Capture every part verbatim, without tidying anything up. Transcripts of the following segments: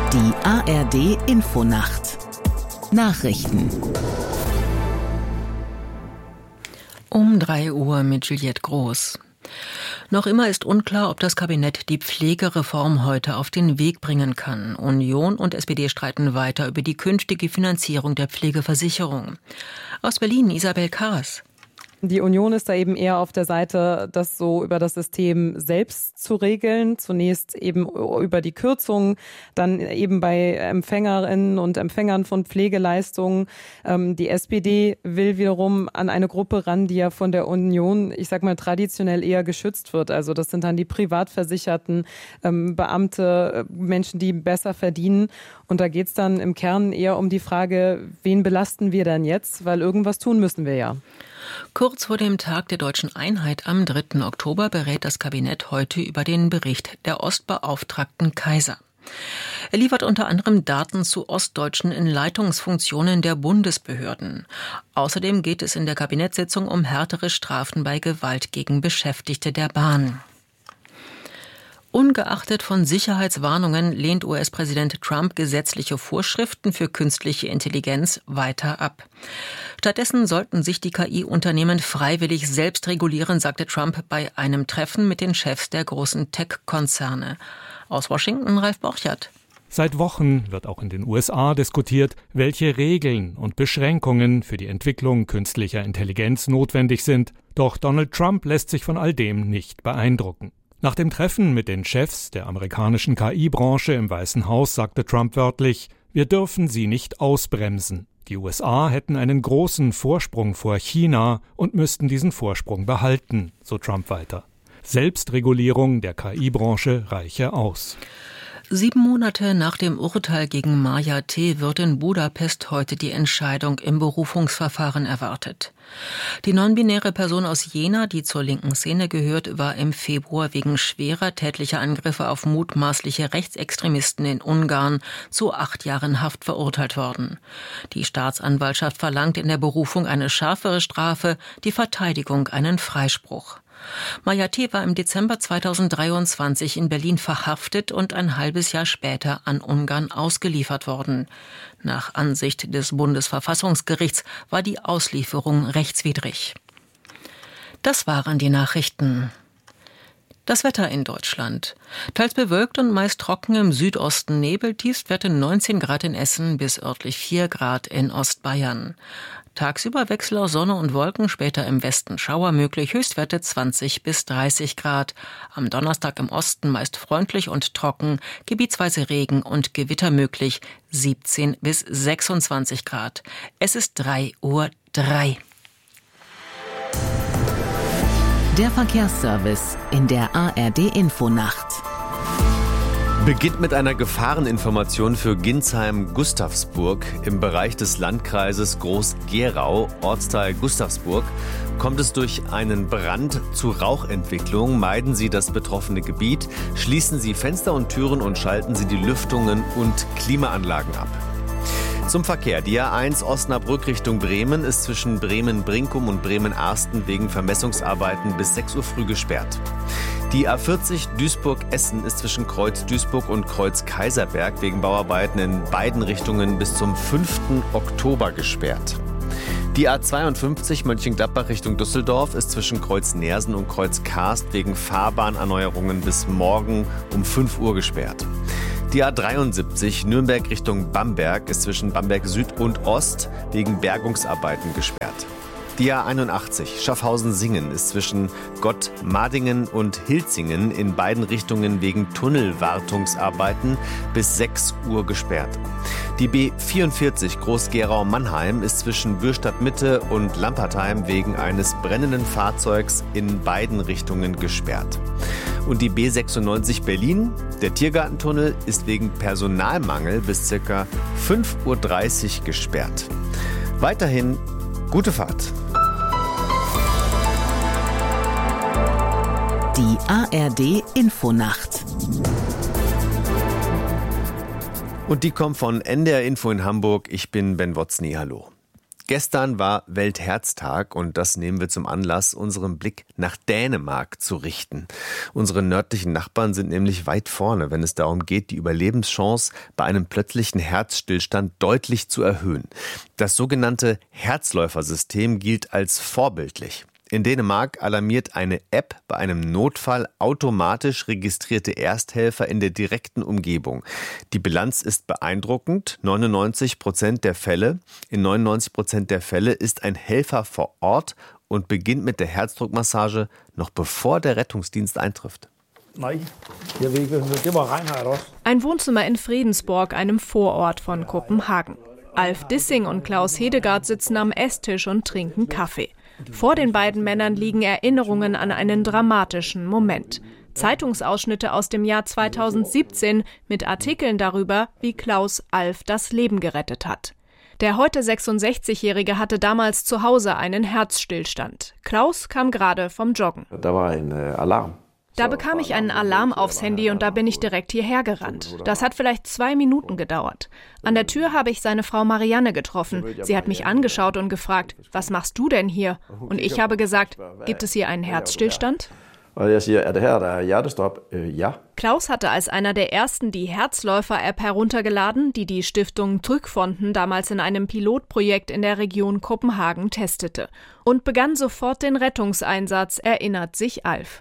Die A R D-Infonacht Nachrichten Um drei Uhr mit Juliette Groß. Noch immer ist unklar, ob das Kabinett die Pflegereform heute auf den Weg bringen kann. Union und S P D streiten weiter über die künftige Finanzierung der Pflegeversicherung. Aus Berlin Isabel Karas. Die Union ist da eben eher auf der Seite, das so über das System selbst zu regeln. Zunächst eben über die Kürzungen, dann eben bei Empfängerinnen und Empfängern von Pflegeleistungen. Die S P D will wiederum an eine Gruppe ran, die ja von der Union, ich sag mal, traditionell eher geschützt wird. Also das sind dann die Privatversicherten, Beamte, Menschen, die besser verdienen. Und da geht es dann im Kern eher um die Frage, wen belasten wir denn jetzt? Weil irgendwas tun müssen wir ja. Kurz vor dem Tag der Deutschen Einheit am dritten Oktober berät das Kabinett heute über den Bericht der Ostbeauftragten Kaiser. Er liefert unter anderem Daten zu Ostdeutschen in Leitungsfunktionen der Bundesbehörden. Außerdem geht es in der Kabinettssitzung um härtere Strafen bei Gewalt gegen Beschäftigte der Bahn. Ungeachtet von Sicherheitswarnungen lehnt U S-Präsident Trump gesetzliche Vorschriften für künstliche Intelligenz weiter ab. Stattdessen sollten sich die K I-Unternehmen freiwillig selbst regulieren, sagte Trump bei einem Treffen mit den Chefs der großen Tech-Konzerne. Aus Washington Ralf Borchert. Seit Wochen wird auch in den U S A diskutiert, welche Regeln und Beschränkungen für die Entwicklung künstlicher Intelligenz notwendig sind. Doch Donald Trump lässt sich von all dem nicht beeindrucken. Nach dem Treffen mit den Chefs der amerikanischen K I-Branche im Weißen Haus sagte Trump wörtlich, wir dürfen sie nicht ausbremsen. Die U S A hätten einen großen Vorsprung vor China und müssten diesen Vorsprung behalten, so Trump weiter. Selbstregulierung der K I-Branche reiche aus. Sieben Monate nach dem Urteil gegen Maja T. wird in Budapest heute die Entscheidung im Berufungsverfahren erwartet. Die nonbinäre Person aus Jena, die zur linken Szene gehört, war im Februar wegen schwerer tätlicher Angriffe auf mutmaßliche Rechtsextremisten in Ungarn zu acht Jahren Haft verurteilt worden. Die Staatsanwaltschaft verlangt in der Berufung eine schärfere Strafe, die Verteidigung einen Freispruch. Maja T. war im Dezember zweitausenddreiundzwanzig in Berlin verhaftet und ein halbes Jahr später an Ungarn ausgeliefert worden. Nach Ansicht des Bundesverfassungsgerichts war die Auslieferung rechtswidrig. Das waren die Nachrichten. Das Wetter in Deutschland. Teils bewölkt und meist trocken im Südosten Nebel, Tiefstwerte neunzehn Grad in Essen bis örtlich vier Grad in Ostbayern. Tagsüber Wechsel aus Sonne und Wolken, später im Westen Schauer möglich, Höchstwerte zwanzig bis dreißig Grad. Am Donnerstag im Osten meist freundlich und trocken, gebietsweise Regen und Gewitter möglich, siebzehn bis sechsundzwanzig Grad. Es ist drei Uhr drei. Der Verkehrsservice in der A R D-Infonacht. Beginnt mit einer Gefahreninformation für Ginsheim-Gustavsburg. Im Bereich des Landkreises Groß-Gerau, Ortsteil Gustavsburg, kommt es durch einen Brand zu Rauchentwicklung. Meiden Sie das betroffene Gebiet, schließen Sie Fenster und Türen und schalten Sie die Lüftungen und Klimaanlagen ab. Zum Verkehr. Die A eins Osnabrück Richtung Bremen ist zwischen Bremen-Brinkum und Bremen-Arsten wegen Vermessungsarbeiten bis sechs Uhr früh gesperrt. Die A vierzig Duisburg-Essen ist zwischen Kreuz Duisburg und Kreuz Kaiserberg wegen Bauarbeiten in beiden Richtungen bis zum fünften Oktober gesperrt. Die A zweiundfünfzig Mönchengladbach Richtung Düsseldorf ist zwischen Kreuz Neersen und Kreuz Karst wegen Fahrbahnerneuerungen bis morgen um fünf Uhr gesperrt. Die A dreiundsiebzig Nürnberg Richtung Bamberg ist zwischen Bamberg Süd und Ost wegen Bergungsarbeiten gesperrt. Die A einundachtzig Schaffhausen-Singen ist zwischen Gottmadingen und Hilzingen in beiden Richtungen wegen Tunnelwartungsarbeiten bis sechs Uhr gesperrt. Die B vierundvierzig Groß-Gerau-Mannheim ist zwischen Bürstadt-Mitte und Lampertheim wegen eines brennenden Fahrzeugs in beiden Richtungen gesperrt. Und die B sechsundneunzig Berlin, der Tiergartentunnel, ist wegen Personalmangel bis ca. fünf Uhr dreißig gesperrt. Weiterhin gute Fahrt. Die A R D-Infonacht. Und die kommt von N D R Info in Hamburg. Ich bin Ben Wotzny. Hallo. Gestern war Weltherztag und das nehmen wir zum Anlass, unseren Blick nach Dänemark zu richten. Unsere nördlichen Nachbarn sind nämlich weit vorne, wenn es darum geht, die Überlebenschance bei einem plötzlichen Herzstillstand deutlich zu erhöhen. Das sogenannte Herzläufersystem gilt als vorbildlich. In Dänemark alarmiert eine App bei einem Notfall automatisch registrierte Ersthelfer in der direkten Umgebung. Die Bilanz ist beeindruckend. neunundneunzig Prozent der Fälle, in neunundneunzig Prozent der Fälle ist ein Helfer vor Ort und beginnt mit der Herzdruckmassage noch bevor der Rettungsdienst eintrifft. Ein Wohnzimmer in Fredensborg, einem Vorort von Kopenhagen. Alf Dissing und Klaus Hedegaard sitzen am Esstisch und trinken Kaffee. Vor den beiden Männern liegen Erinnerungen an einen dramatischen Moment. Zeitungsausschnitte aus dem Jahr zweitausendsiebzehn mit Artikeln darüber, wie Klaus Alf das Leben gerettet hat. Der heute sechsundsechzigjährige hatte damals zu Hause einen Herzstillstand. Klaus kam gerade vom Joggen. Da war ein Alarm. Da bekam ich einen Alarm aufs Handy und da bin ich direkt hierher gerannt. Das hat vielleicht zwei Minuten gedauert. An der Tür habe ich seine Frau Marianne getroffen. Sie hat mich angeschaut und gefragt, was machst du denn hier? Und ich habe gesagt, gibt es hier einen Herzstillstand? Klaus hatte als einer der ersten die Herzläufer-App heruntergeladen, die die Stiftung Trygfonden damals in einem Pilotprojekt in der Region Kopenhagen testete. Und begann sofort den Rettungseinsatz, erinnert sich Alf.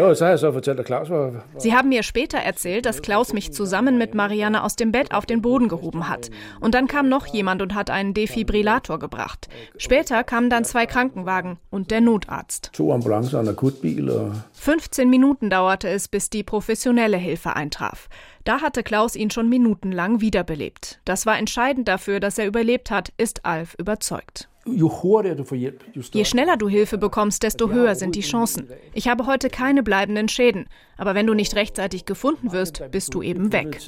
Sie haben mir später erzählt, dass Klaus mich zusammen mit Marianne aus dem Bett auf den Boden gehoben hat. Und dann kam noch jemand und hat einen Defibrillator gebracht. Später kamen dann zwei Krankenwagen und der Notarzt. fünfzehn Minuten dauerte es, bis die professionelle Hilfe eintraf. Da hatte Klaus ihn schon minutenlang wiederbelebt. Das war entscheidend dafür, dass er überlebt hat, ist Alf überzeugt. Je schneller du Hilfe bekommst, desto höher sind die Chancen. Ich habe heute keine bleibenden Schäden. Aber wenn du nicht rechtzeitig gefunden wirst, bist du eben weg.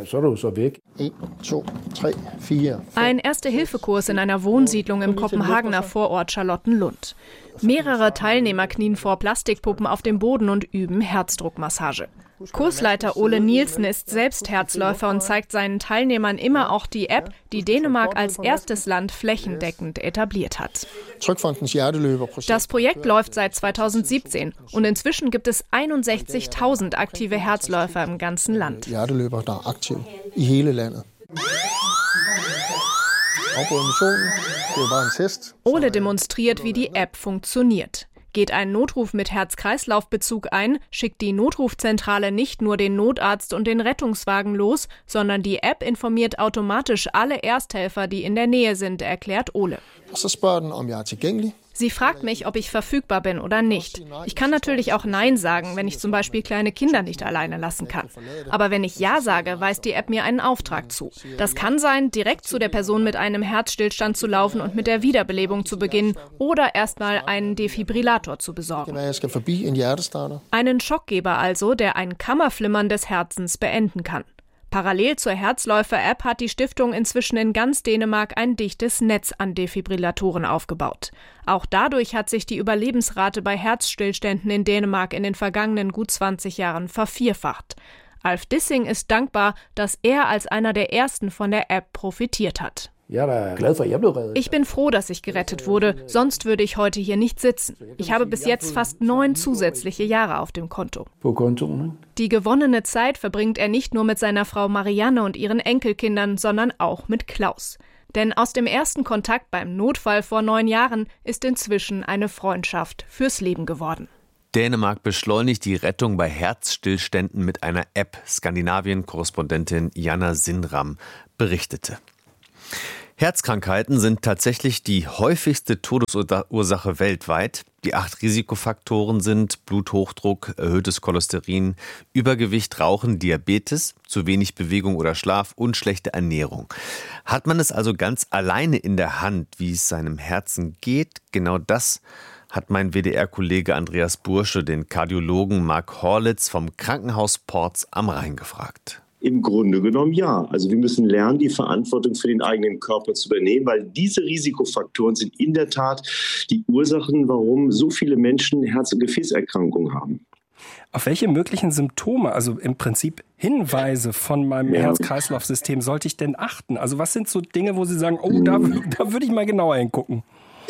Ein Erste-Hilfe-Kurs in einer Wohnsiedlung im Kopenhagener Vorort Charlottenlund. Mehrere Teilnehmer knien vor Plastikpuppen auf dem Boden und üben Herzdruckmassage. Kursleiter Ole Nielsen ist selbst Herzläufer und zeigt seinen Teilnehmern immer auch die App, die Dänemark als erstes Land flächendeckend etabliert hat. Das Projekt läuft seit zweitausendsiebzehn und inzwischen gibt es einundsechzigtausend aktive Herzläufer im ganzen Land. Ole demonstriert, wie die App funktioniert. Geht ein Notruf mit Herz-Kreislauf-Bezug ein, schickt die Notrufzentrale nicht nur den Notarzt und den Rettungswagen los, sondern die App informiert automatisch alle Ersthelfer, die in der Nähe sind, erklärt Ole. Sie fragt mich, ob ich verfügbar bin oder nicht. Ich kann natürlich auch Nein sagen, wenn ich zum Beispiel kleine Kinder nicht alleine lassen kann. Aber wenn ich Ja sage, weist die App mir einen Auftrag zu. Das kann sein, direkt zu der Person mit einem Herzstillstand zu laufen und mit der Wiederbelebung zu beginnen oder erstmal einen Defibrillator zu besorgen. Einen Schockgeber also, der ein Kammerflimmern des Herzens beenden kann. Parallel zur Herzläufer-App hat die Stiftung inzwischen in ganz Dänemark ein dichtes Netz an Defibrillatoren aufgebaut. Auch dadurch hat sich die Überlebensrate bei Herzstillständen in Dänemark in den vergangenen gut zwanzig Jahren vervierfacht. Alf Dissing ist dankbar, dass er als einer der ersten von der App profitiert hat. Ich bin froh, dass ich gerettet wurde, sonst würde ich heute hier nicht sitzen. Ich habe bis jetzt fast neun zusätzliche Jahre auf dem Konto. Die gewonnene Zeit verbringt er nicht nur mit seiner Frau Marianne und ihren Enkelkindern, sondern auch mit Klaus. Denn aus dem ersten Kontakt beim Notfall vor neun Jahren ist inzwischen eine Freundschaft fürs Leben geworden. Dänemark beschleunigt die Rettung bei Herzstillständen mit einer App. Skandinavien-Korrespondentin Jana Sinram berichtete. Herzkrankheiten sind tatsächlich die häufigste Todesursache weltweit. Die acht Risikofaktoren sind Bluthochdruck, erhöhtes Cholesterin, Übergewicht, Rauchen, Diabetes, zu wenig Bewegung oder Schlaf und schlechte Ernährung. Hat man es also ganz alleine in der Hand, wie es seinem Herzen geht? Genau das hat mein W D R-Kollege Andreas Bursche den Kardiologen Mark Horlitz vom Krankenhaus Porz am Rhein gefragt. Im Grunde genommen ja. Also wir müssen lernen, die Verantwortung für den eigenen Körper zu übernehmen, weil diese Risikofaktoren sind in der Tat die Ursachen, warum so viele Menschen Herz- und Gefäßerkrankungen haben. Auf welche möglichen Symptome, also im Prinzip Hinweise von meinem ja. Herz-Kreislauf-System sollte ich denn achten? Also was sind so Dinge, wo Sie sagen, oh, da, da würde ich mal genauer hingucken?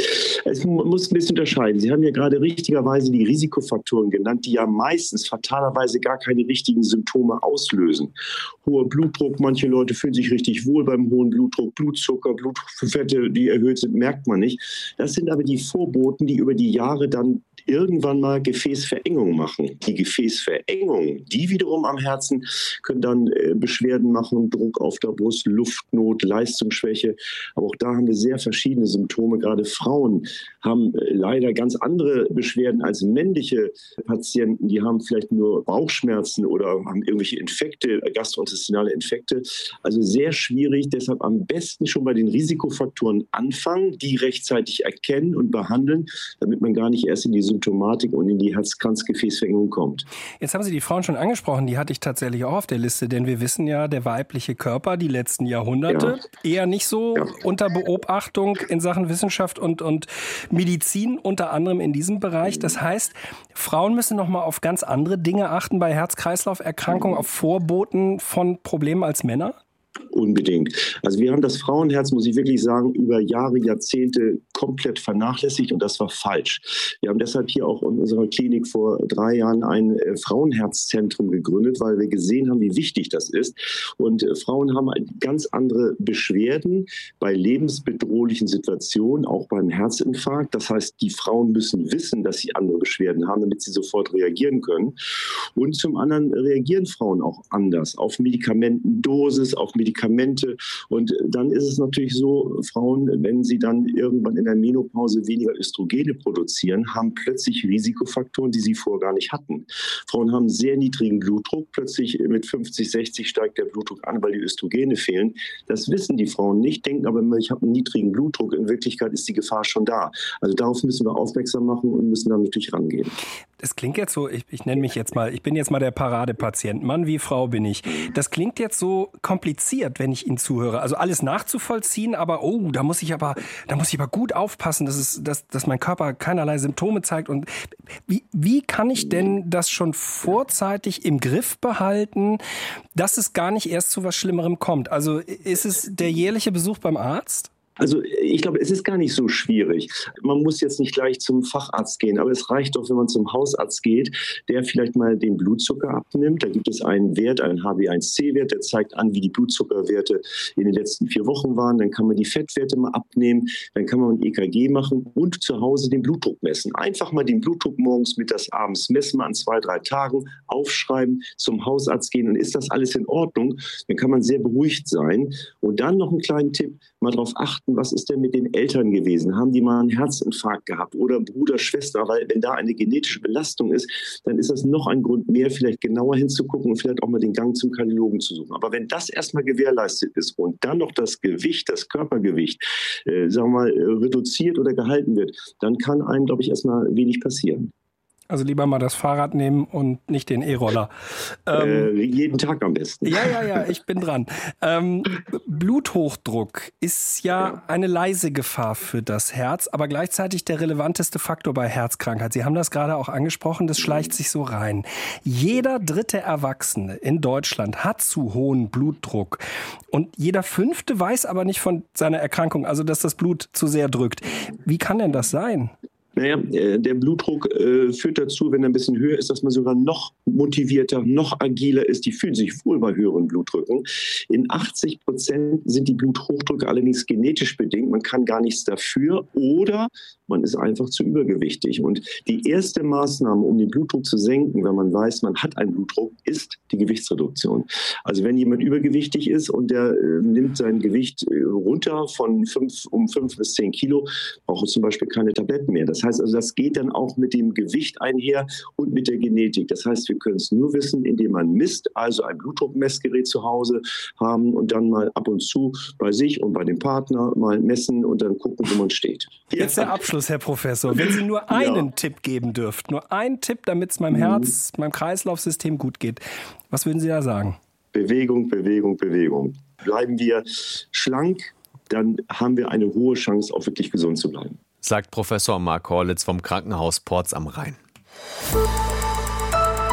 Es muss ein bisschen unterscheiden. Sie haben ja gerade richtigerweise die Risikofaktoren genannt, die ja meistens fatalerweise gar keine richtigen Symptome auslösen. Hoher Blutdruck, manche Leute fühlen sich richtig wohl beim hohen Blutdruck, Blutzucker, Blutfette, die erhöht sind, merkt man nicht. Das sind aber die Vorboten, die über die Jahre dann irgendwann mal Gefäßverengung machen. Die Gefäßverengung, die wiederum am Herzen, können dann äh, Beschwerden machen, Druck auf der Brust, Luftnot, Leistungsschwäche. Aber auch da haben wir sehr verschiedene Symptome. Gerade Frauen haben äh, leider ganz andere Beschwerden als männliche Patienten. Die haben vielleicht nur Bauchschmerzen oder haben irgendwelche Infekte, gastrointestinale Infekte. Also sehr schwierig. Deshalb am besten schon bei den Risikofaktoren anfangen, die rechtzeitig erkennen und behandeln, damit man gar nicht erst in die Symptomatik und in die Herz-Kranz-Gefäßverengung kommt. Jetzt haben Sie die Frauen schon angesprochen, die hatte ich tatsächlich auch auf der Liste, denn wir wissen ja, der weibliche Körper die letzten Jahrhunderte ja. eher nicht so ja. unter Beobachtung in Sachen Wissenschaft und, und Medizin, unter anderem in diesem Bereich. Das heißt, Frauen müssen noch mal auf ganz andere Dinge achten bei Herz-Kreislauf-Erkrankungen, auf Vorboten von Problemen als Männer? Unbedingt. Also wir haben das Frauenherz, muss ich wirklich sagen, über Jahre, Jahrzehnte komplett vernachlässigt und das war falsch. Wir haben deshalb hier auch in unserer Klinik vor drei Jahren ein äh, Frauenherzzentrum gegründet, weil wir gesehen haben, wie wichtig das ist. Und äh, Frauen haben ganz andere Beschwerden bei lebensbedrohlichen Situationen, auch beim Herzinfarkt. Das heißt, die Frauen müssen wissen, dass sie andere Beschwerden haben, damit sie sofort reagieren können. Und zum anderen reagieren Frauen auch anders auf Medikamentendosis, auf Medikamente. Und dann ist es natürlich so, Frauen, wenn sie dann irgendwann in der Menopause weniger Östrogene produzieren, haben plötzlich Risikofaktoren, die sie vorher gar nicht hatten. Frauen haben sehr niedrigen Blutdruck. Plötzlich mit fünfzig, sechzig steigt der Blutdruck an, weil die Östrogene fehlen. Das wissen die Frauen nicht, denken aber immer, ich habe einen niedrigen Blutdruck. In Wirklichkeit ist die Gefahr schon da. Also darauf müssen wir aufmerksam machen und müssen dann natürlich rangehen. Das klingt jetzt so, ich, ich nenne mich jetzt mal, ich bin jetzt mal der Paradepatient, Mann wie Frau bin ich. Das klingt jetzt so kompliziert, wenn ich Ihnen zuhöre. Also alles nachzuvollziehen, aber oh, da muss ich aber, da muss ich aber gut aufpassen, dass es, dass, dass mein Körper keinerlei Symptome zeigt. Und wie, wie kann ich denn das schon vorzeitig im Griff behalten, dass es gar nicht erst zu was Schlimmerem kommt? Also ist es der jährliche Besuch beim Arzt? Also ich glaube, es ist gar nicht so schwierig. Man muss jetzt nicht gleich zum Facharzt gehen, aber es reicht doch, wenn man zum Hausarzt geht, der vielleicht mal den Blutzucker abnimmt. Da gibt es einen Wert, einen H b eins C Wert, der zeigt an, wie die Blutzuckerwerte in den letzten vier Wochen waren. Dann kann man die Fettwerte mal abnehmen, dann kann man ein E K G machen und zu Hause den Blutdruck messen. Einfach mal den Blutdruck morgens, mittags, abends messen, mal an zwei, drei Tagen aufschreiben, zum Hausarzt gehen und ist das alles in Ordnung, dann kann man sehr beruhigt sein. Und dann noch einen kleinen Tipp, mal darauf achten, was ist denn mit den Eltern gewesen? Haben die mal einen Herzinfarkt gehabt oder Bruder, Schwester? Weil wenn da eine genetische Belastung ist, dann ist das noch ein Grund mehr, vielleicht genauer hinzugucken und vielleicht auch mal den Gang zum Kardiologen zu suchen. Aber wenn das erstmal gewährleistet ist und dann noch das Gewicht, das Körpergewicht, äh, sagen wir mal, reduziert oder gehalten wird, dann kann einem, glaube ich, erstmal wenig passieren. Also lieber mal das Fahrrad nehmen und nicht den E-Roller. Ähm, äh, jeden Tag am besten. Ja, ja, ja, ich bin dran. Ähm, Bluthochdruck ist ja, ja eine leise Gefahr für das Herz, aber gleichzeitig der relevanteste Faktor bei Herzkrankheit. Sie haben das gerade auch angesprochen, das schleicht sich so rein. Jeder dritte Erwachsene in Deutschland hat zu hohen Blutdruck und jeder fünfte weiß aber nicht von seiner Erkrankung, also dass das Blut zu sehr drückt. Wie kann denn das sein? Naja, der Blutdruck äh, führt dazu, wenn er ein bisschen höher ist, dass man sogar noch motivierter, noch agiler ist. Die fühlen sich wohl bei höheren Blutdrücken. In achtzig Prozent sind die Bluthochdrücke allerdings genetisch bedingt. Man kann gar nichts dafür oder man ist einfach zu übergewichtig. Und die erste Maßnahme, um den Blutdruck zu senken, wenn man weiß, man hat einen Blutdruck, ist die Gewichtsreduktion. Also wenn jemand übergewichtig ist und der äh, nimmt sein Gewicht äh, runter von fünf, um fünf bis zehn Kilo, braucht er zum Beispiel keine Tabletten mehr. Das heißt also, das geht dann auch mit dem Gewicht einher und mit der Genetik. Das heißt, wir können es nur wissen, indem man misst, also ein Blutdruckmessgerät zu Hause haben und dann mal ab und zu bei sich und bei dem Partner mal messen und dann gucken, wo man steht. Jetzt der Abschluss, Herr Professor. Wenn Sie nur einen ja. Tipp geben dürft, nur einen Tipp, damit es meinem Herz, mhm. meinem Kreislaufsystem gut geht, was würden Sie da sagen? Bewegung, Bewegung, Bewegung. Bleiben wir schlank, dann haben wir eine hohe Chance, auch wirklich gesund zu bleiben. Sagt Professor Mark Horlitz vom Krankenhaus Porz am Rhein.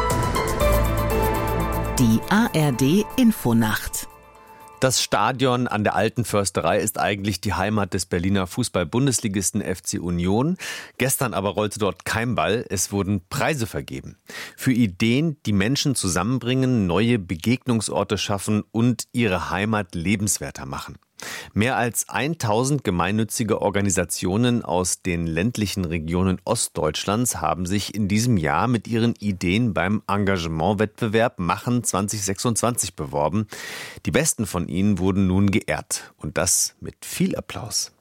Die A R D Infonacht. Das Stadion an der Alten Försterei ist eigentlich die Heimat des Berliner Fußball-Bundesligisten F C Union. Gestern aber rollte dort kein Ball, es wurden Preise vergeben. Für Ideen, die Menschen zusammenbringen, neue Begegnungsorte schaffen und ihre Heimat lebenswerter machen. Mehr als tausend gemeinnützige Organisationen aus den ländlichen Regionen Ostdeutschlands haben sich in diesem Jahr mit ihren Ideen beim Engagementwettbewerb Machen zwanzig sechsundzwanzig beworben. Die besten von ihnen wurden nun geehrt. Und das mit viel Applaus.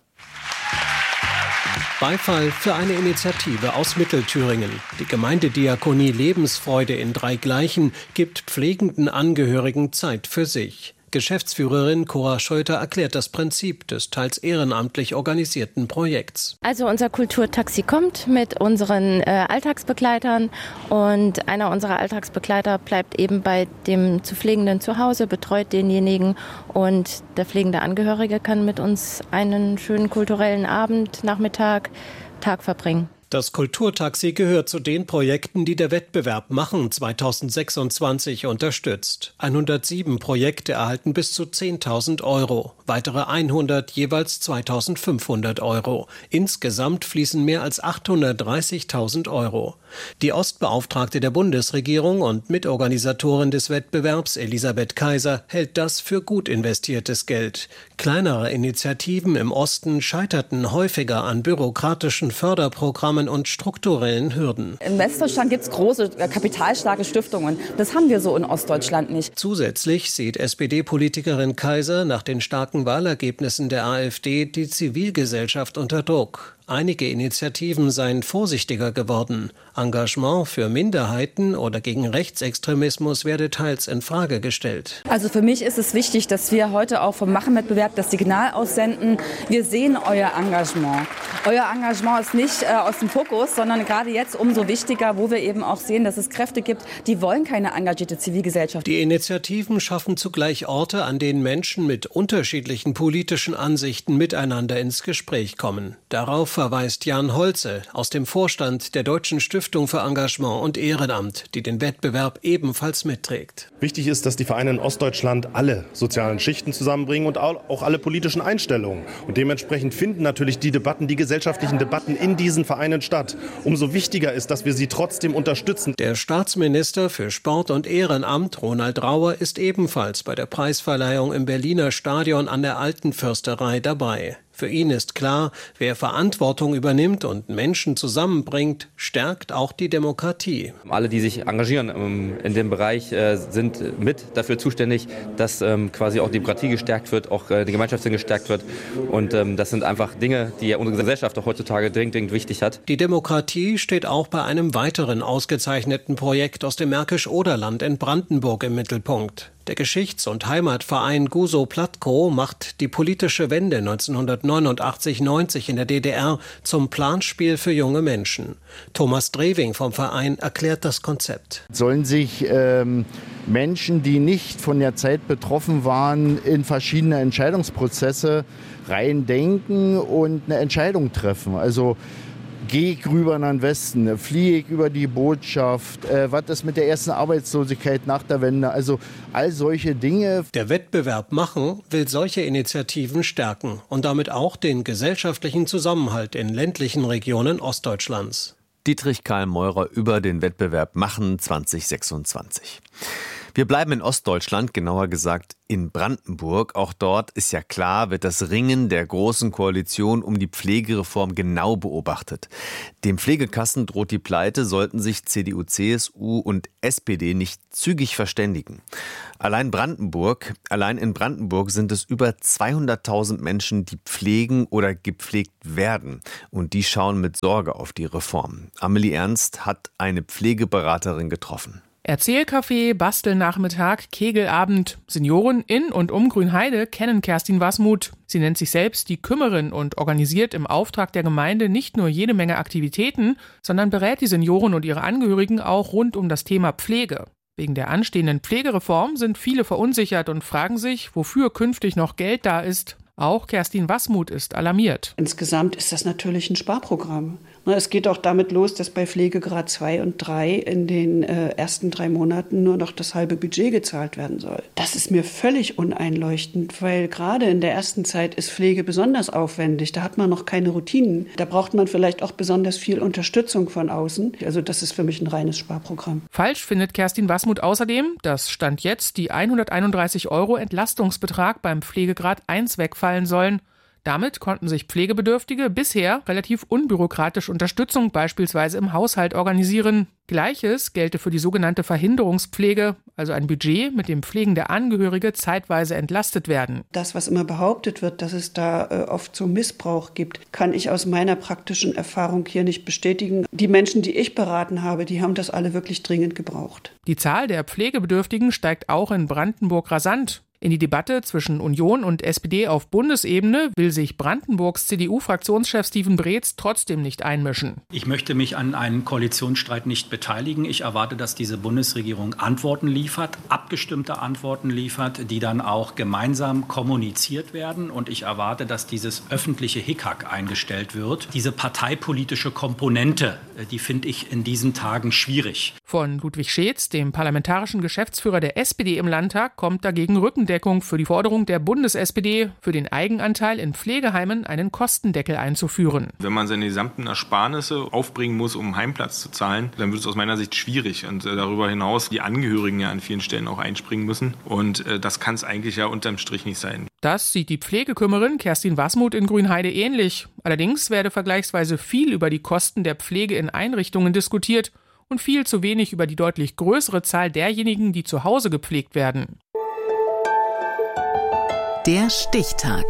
Beifall für eine Initiative aus Mittelthüringen. Die Gemeindediakonie Lebensfreude in Dreigleichen gibt pflegenden Angehörigen Zeit für sich. Geschäftsführerin Cora Scheuter erklärt das Prinzip des teils ehrenamtlich organisierten Projekts. Also unser Kulturtaxi kommt mit unseren äh, Alltagsbegleitern und einer unserer Alltagsbegleiter bleibt eben bei dem zu Pflegenden zu Hause, betreut denjenigen und der pflegende Angehörige kann mit uns einen schönen kulturellen Abend, Nachmittag, Tag verbringen. Das Kulturtaxi gehört zu den Projekten, die der Wettbewerb Machen zwanzig sechsundzwanzig unterstützt. hundertsieben Projekte erhalten bis zu zehntausend Euro, weitere hundert jeweils zweitausendfünfhundert Euro. Insgesamt fließen mehr als achthundertdreißigtausend Euro. Die Ostbeauftragte der Bundesregierung und Mitorganisatorin des Wettbewerbs, Elisabeth Kaiser, hält das für gut investiertes Geld. Kleinere Initiativen im Osten scheiterten häufiger an bürokratischen Förderprogrammen und strukturellen Hürden. In Westdeutschland gibt es große, kapitalstarke Stiftungen. Das haben wir so in Ostdeutschland nicht. Zusätzlich sieht S P D-Politikerin Kaiser nach den starken Wahlergebnissen der AfD die Zivilgesellschaft unter Druck. Einige Initiativen seien vorsichtiger geworden. Engagement für Minderheiten oder gegen Rechtsextremismus werde teils in Frage gestellt. Also für mich ist es wichtig, dass wir heute auch vom Machen-Wettbewerb das Signal aussenden. Wir sehen euer Engagement. Euer Engagement ist nicht äh, aus dem Fokus, sondern gerade jetzt umso wichtiger, wo wir eben auch sehen, dass es Kräfte gibt, die wollen keine engagierte Zivilgesellschaft. Die Initiativen schaffen zugleich Orte, an denen Menschen mit unterschiedlichen politischen Ansichten miteinander ins Gespräch kommen. Darauf verweist Jan Holze aus dem Vorstand der Deutschen Stiftung für Engagement und Ehrenamt, die den Wettbewerb ebenfalls mitträgt. Wichtig ist, dass die Vereine in Ostdeutschland alle sozialen Schichten zusammenbringen und auch alle politischen Einstellungen. Und dementsprechend finden natürlich die Debatten, die gesellschaftlichen Debatten in diesen Vereinen statt. Umso wichtiger ist, dass wir sie trotzdem unterstützen. Der Staatsminister für Sport und Ehrenamt, Ronald Rauer, ist ebenfalls bei der Preisverleihung im Berliner Stadion an der Alten Försterei dabei. Für ihn ist klar, wer Verantwortung übernimmt und Menschen zusammenbringt, stärkt auch die Demokratie. Alle, die sich engagieren in dem Bereich, sind mit dafür zuständig, dass quasi auch Demokratie gestärkt wird, auch die Gemeinschaftssinn gestärkt wird. Und das sind einfach Dinge, die unsere Gesellschaft auch heutzutage dringend, dringend wichtig hat. Die Demokratie steht auch bei einem weiteren ausgezeichneten Projekt aus dem Märkisch-Oderland in Brandenburg im Mittelpunkt. Der Geschichts- und Heimatverein Guso Platko macht die politische Wende neunzehnhundertneunundachtzig neunzig in der D D R zum Planspiel für junge Menschen. Thomas Drewing vom Verein erklärt das Konzept. Sollen sich ähm, Menschen, die nicht von der Zeit betroffen waren, in verschiedene Entscheidungsprozesse reindenken und eine Entscheidung treffen. Also geh ich rüber nach den Westen, fliehe ich über die Botschaft, äh, was ist mit der ersten Arbeitslosigkeit nach der Wende, also all solche Dinge. Der Wettbewerb Machen will solche Initiativen stärken und damit auch den gesellschaftlichen Zusammenhalt in ländlichen Regionen Ostdeutschlands. Dietrich Karl Meurer über den Wettbewerb Machen zwanzig sechsundzwanzig. Wir bleiben in Ostdeutschland, genauer gesagt in Brandenburg. Auch dort ist ja klar, wird das Ringen der Großen Koalition um die Pflegereform genau beobachtet. Dem Pflegekassen droht die Pleite, sollten sich C D U, C S U und S P D nicht zügig verständigen. Allein Brandenburg, allein in Brandenburg sind es über zweihunderttausend Menschen, die pflegen oder gepflegt werden. Und die schauen mit Sorge auf die Reform. Amelie Ernst hat eine Pflegeberaterin getroffen. Erzählcafé, Bastelnachmittag, Kegelabend. Senioren in und um Grünheide kennen Kerstin Wasmuth. Sie nennt sich selbst die Kümmerin und organisiert im Auftrag der Gemeinde nicht nur jede Menge Aktivitäten, sondern berät die Senioren und ihre Angehörigen auch rund um das Thema Pflege. Wegen der anstehenden Pflegereform sind viele verunsichert und fragen sich, wofür künftig noch Geld da ist. Auch Kerstin Wasmuth ist alarmiert. Insgesamt ist das natürlich ein Sparprogramm. Es geht auch damit los, dass bei Pflegegrad zwei und drei in den äh, ersten drei Monaten nur noch das halbe Budget gezahlt werden soll. Das ist mir völlig uneinleuchtend, weil gerade in der ersten Zeit ist Pflege besonders aufwendig. Da hat man noch keine Routinen. Da braucht man vielleicht auch besonders viel Unterstützung von außen. Also das ist für mich ein reines Sparprogramm. Falsch findet Kerstin Wasmuth außerdem, dass Stand jetzt die hunderteinunddreißig Euro Entlastungsbetrag beim Pflegegrad eins wegfallen sollen. Damit konnten sich Pflegebedürftige bisher relativ unbürokratisch Unterstützung beispielsweise im Haushalt organisieren. Gleiches gelte für die sogenannte Verhinderungspflege, also ein Budget, mit dem pflegende Angehörige zeitweise entlastet werden. Das, was immer behauptet wird, dass es da äh, oft so Missbrauch gibt, kann ich aus meiner praktischen Erfahrung hier nicht bestätigen. Die Menschen, die ich beraten habe, die haben das alle wirklich dringend gebraucht. Die Zahl der Pflegebedürftigen steigt auch in Brandenburg rasant. In die Debatte zwischen Union und S P D auf Bundesebene will sich Brandenburgs C D U-Fraktionschef Steven Breetz trotzdem nicht einmischen. Ich möchte mich an einem Koalitionsstreit nicht beteiligen. Ich erwarte, dass diese Bundesregierung Antworten liefert, abgestimmte Antworten liefert, die dann auch gemeinsam kommuniziert werden. Und ich erwarte, dass dieses öffentliche Hickhack eingestellt wird. Diese parteipolitische Komponente, die finde ich in diesen Tagen schwierig. Von Ludwig Scheetz, dem parlamentarischen Geschäftsführer der S P D im Landtag, kommt dagegen Rückendeckung für die Forderung der Bundes-S P D, für den Eigenanteil in Pflegeheimen einen Kostendeckel einzuführen. Wenn man seine gesamten Ersparnisse aufbringen muss, um einen Heimplatz zu zahlen, dann wird es aus meiner Sicht schwierig. Und äh, darüber hinaus die Angehörigen ja an vielen Stellen auch einspringen müssen. Und äh, das kann es eigentlich ja unterm Strich nicht sein. Das sieht die Pflegekümmerin Kerstin Wasmuth in Grünheide ähnlich. Allerdings werde vergleichsweise viel über die Kosten der Pflege in Einrichtungen diskutiert und viel zu wenig über die deutlich größere Zahl derjenigen, die zu Hause gepflegt werden. Der Stichtag.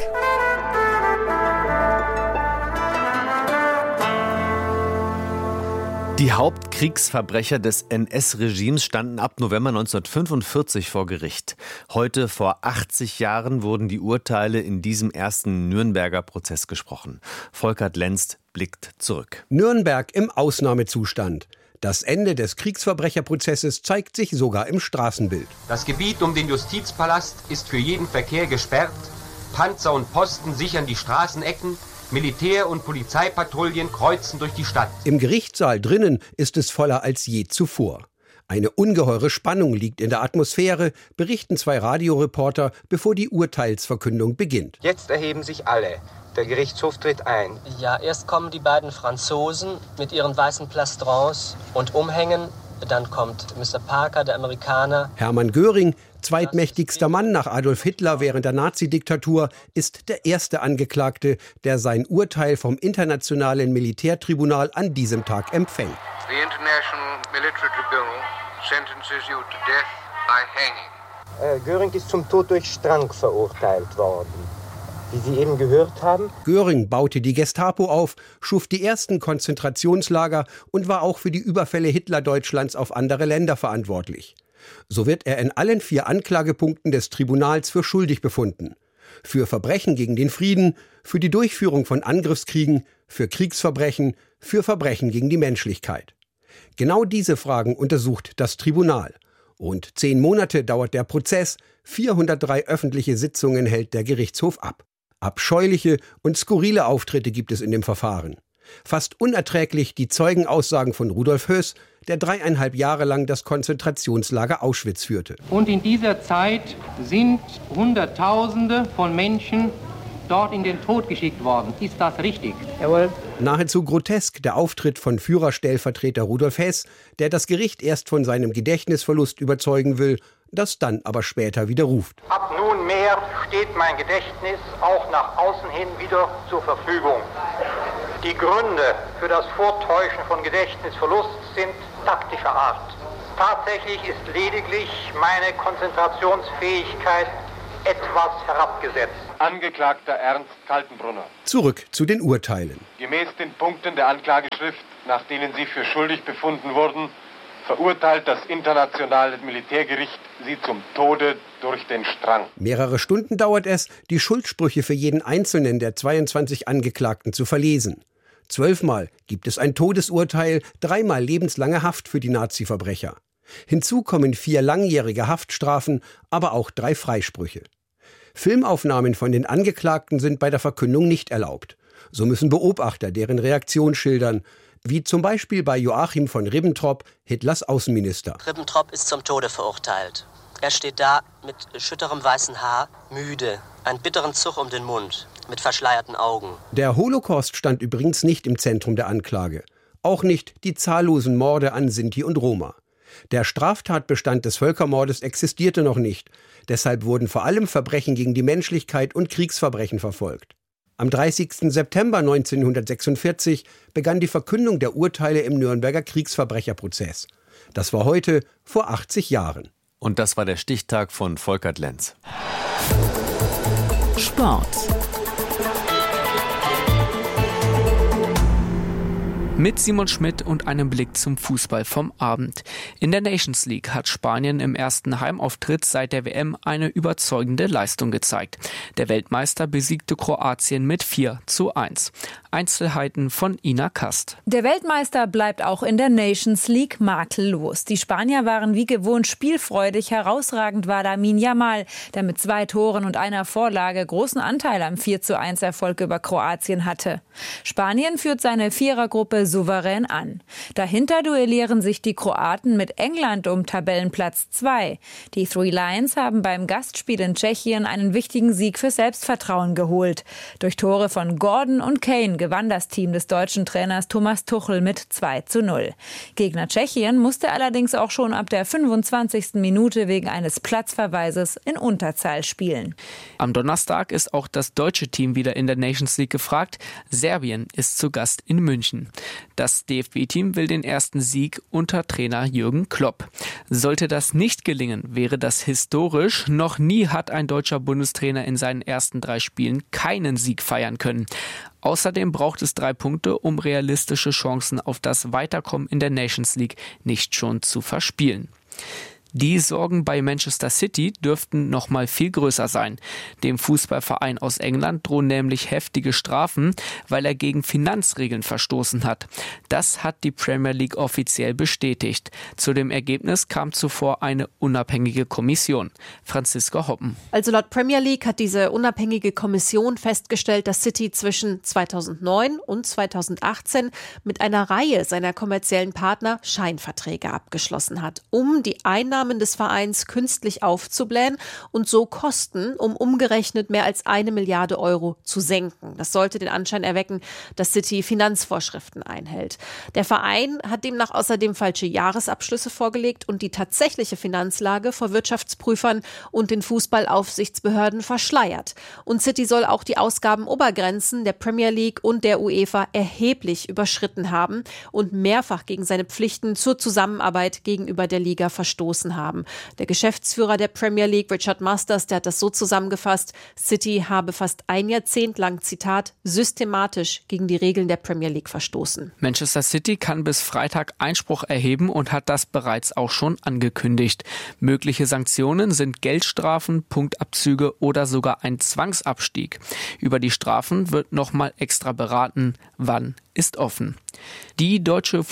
Die Hauptkriegsverbrecher des N S-Regimes standen ab November neunzehnhundertfünfundvierzig vor Gericht. Heute, vor achtzig Jahren, wurden die Urteile in diesem ersten Nürnberger Prozess gesprochen. Volkert Lenz blickt zurück. Nürnberg im Ausnahmezustand. Das Ende des Kriegsverbrecherprozesses zeigt sich sogar im Straßenbild. Das Gebiet um den Justizpalast ist für jeden Verkehr gesperrt. Panzer und Posten sichern die Straßenecken. Militär- und Polizeipatrouillen kreuzen durch die Stadt. Im Gerichtssaal drinnen ist es voller als je zuvor. Eine ungeheure Spannung liegt in der Atmosphäre, berichten zwei Radioreporter, bevor die Urteilsverkündung beginnt. Jetzt erheben sich alle. Der Gerichtshof tritt ein. Ja, erst kommen die beiden Franzosen mit ihren weißen Plastrons und Umhängen. Dann kommt Mister Parker, der Amerikaner. Hermann Göring, zweitmächtigster Mann nach Adolf Hitler während der Nazidiktatur, ist der erste Angeklagte, der sein Urteil vom Internationalen Militärtribunal an diesem Tag empfängt. The International Military Tribunal sentences you to death by hanging. Äh, Göring ist zum Tod durch Strang verurteilt worden. Wie Sie eben gehört haben. Göring baute die Gestapo auf, schuf die ersten Konzentrationslager und war auch für die Überfälle Hitlerdeutschlands auf andere Länder verantwortlich. So wird er in allen vier Anklagepunkten des Tribunals für schuldig befunden. Für Verbrechen gegen den Frieden, für die Durchführung von Angriffskriegen, für Kriegsverbrechen, für Verbrechen gegen die Menschlichkeit. Genau diese Fragen untersucht das Tribunal. Rund zehn Monate dauert der Prozess, vierhundertdrei öffentliche Sitzungen hält der Gerichtshof ab. Abscheuliche und skurrile Auftritte gibt es in dem Verfahren. Fast unerträglich die Zeugenaussagen von Rudolf Höss, der dreieinhalb Jahre lang das Konzentrationslager Auschwitz führte. Und in dieser Zeit sind Hunderttausende von Menschen dort in den Tod geschickt worden. Ist das richtig? Jawohl. Nahezu grotesk der Auftritt von Führerstellvertreter Rudolf Hess, der das Gericht erst von seinem Gedächtnisverlust überzeugen will, das dann aber später widerruft. Ab nunmehr steht mein Gedächtnis auch nach außen hin wieder zur Verfügung. Die Gründe für das Vortäuschen von Gedächtnisverlust sind taktischer Art. Tatsächlich ist lediglich meine Konzentrationsfähigkeit etwas herabgesetzt. Angeklagter Ernst Kaltenbrunner. Zurück zu den Urteilen. Gemäß den Punkten der Anklageschrift, nach denen Sie für schuldig befunden wurden, verurteilt das Internationale Militärgericht Sie zum Tode durch den Strang. Mehrere Stunden dauert es, die Schuldsprüche für jeden einzelnen der zweiundzwanzig Angeklagten zu verlesen. Zwölfmal gibt es ein Todesurteil, dreimal lebenslange Haft für die Nazi-Verbrecher. Hinzu kommen vier langjährige Haftstrafen, aber auch drei Freisprüche. Filmaufnahmen von den Angeklagten sind bei der Verkündung nicht erlaubt. So müssen Beobachter deren Reaktion schildern, wie zum Beispiel bei Joachim von Ribbentrop, Hitlers Außenminister. Ribbentrop ist zum Tode verurteilt. Er steht da mit schütterem weißen Haar, müde, einen bitteren Zug um den Mund, mit verschleierten Augen. Der Holocaust stand übrigens nicht im Zentrum der Anklage. Auch nicht die zahllosen Morde an Sinti und Roma. Der Straftatbestand des Völkermordes existierte noch nicht. Deshalb wurden vor allem Verbrechen gegen die Menschlichkeit und Kriegsverbrechen verfolgt. Am dreißigsten September neunzehnhundertsechsundvierzig begann die Verkündung der Urteile im Nürnberger Kriegsverbrecherprozess. Das war heute vor achtzig Jahren. Und das war der Stichtag von Volkert Lenz. Sport. Mit Simon Schmidt und einem Blick zum Fußball vom Abend. In der Nations League hat Spanien im ersten Heimauftritt seit der W M eine überzeugende Leistung gezeigt. Der Weltmeister besiegte Kroatien mit vier zu eins. Einzelheiten von Ina Kast. Der Weltmeister bleibt auch in der Nations League makellos. Die Spanier waren wie gewohnt spielfreudig. Herausragend war Lamine Yamal, der mit zwei Toren und einer Vorlage großen Anteil am vier zu eins Erfolg über Kroatien hatte. Spanien führt seine Vierergruppe souverän an. Dahinter duellieren sich die Kroaten mit England um Tabellenplatz zwei. Die Three Lions haben beim Gastspiel in Tschechien einen wichtigen Sieg für Selbstvertrauen geholt. Durch Tore von Gordon und Kane gewann das Team des deutschen Trainers Thomas Tuchel mit zwei zu null. Gegner Tschechien musste allerdings auch schon ab der fünfundzwanzigsten Minute wegen eines Platzverweises in Unterzahl spielen. Am Donnerstag ist auch das deutsche Team wieder in der Nations League gefragt. Serbien ist zu Gast in München. Das D F B-Team will den ersten Sieg unter Trainer Jürgen Klopp. Sollte das nicht gelingen, wäre das historisch. Noch nie hat ein deutscher Bundestrainer in seinen ersten drei Spielen keinen Sieg feiern können. Außerdem braucht es drei Punkte, um realistische Chancen auf das Weiterkommen in der Nations League nicht schon zu verspielen. Die Sorgen bei Manchester City dürften noch mal viel größer sein. Dem Fußballverein aus England drohen nämlich heftige Strafen, weil er gegen Finanzregeln verstoßen hat. Das hat die Premier League offiziell bestätigt. Zu dem Ergebnis kam zuvor eine unabhängige Kommission. Franziska Hoppen. Also laut Premier League hat diese unabhängige Kommission festgestellt, dass City zwischen zweitausendneun und zweitausendachtzehn mit einer Reihe seiner kommerziellen Partner Scheinverträge abgeschlossen hat, um die Einnahmen des Vereins künstlich aufzublähen und so Kosten um umgerechnet mehr als eine Milliarde Euro zu senken. Das sollte den Anschein erwecken, dass City Finanzvorschriften einhält. Der Verein hat demnach außerdem falsche Jahresabschlüsse vorgelegt und die tatsächliche Finanzlage vor Wirtschaftsprüfern und den Fußballaufsichtsbehörden verschleiert. Und City soll auch die Ausgabenobergrenzen der Premier League und der UEFA erheblich überschritten haben und mehrfach gegen seine Pflichten zur Zusammenarbeit gegenüber der Liga verstoßen haben. Der Geschäftsführer der Premier League, Richard Masters, der hat das so zusammengefasst: City habe fast ein Jahrzehnt lang, Zitat, systematisch gegen die Regeln der Premier League verstoßen. Manchester City kann bis Freitag Einspruch erheben und hat das bereits auch schon angekündigt. Mögliche Sanktionen sind Geldstrafen, Punktabzüge oder sogar ein Zwangsabstieg. Über die Strafen wird nochmal extra beraten. Wann ist offen. Die deutsche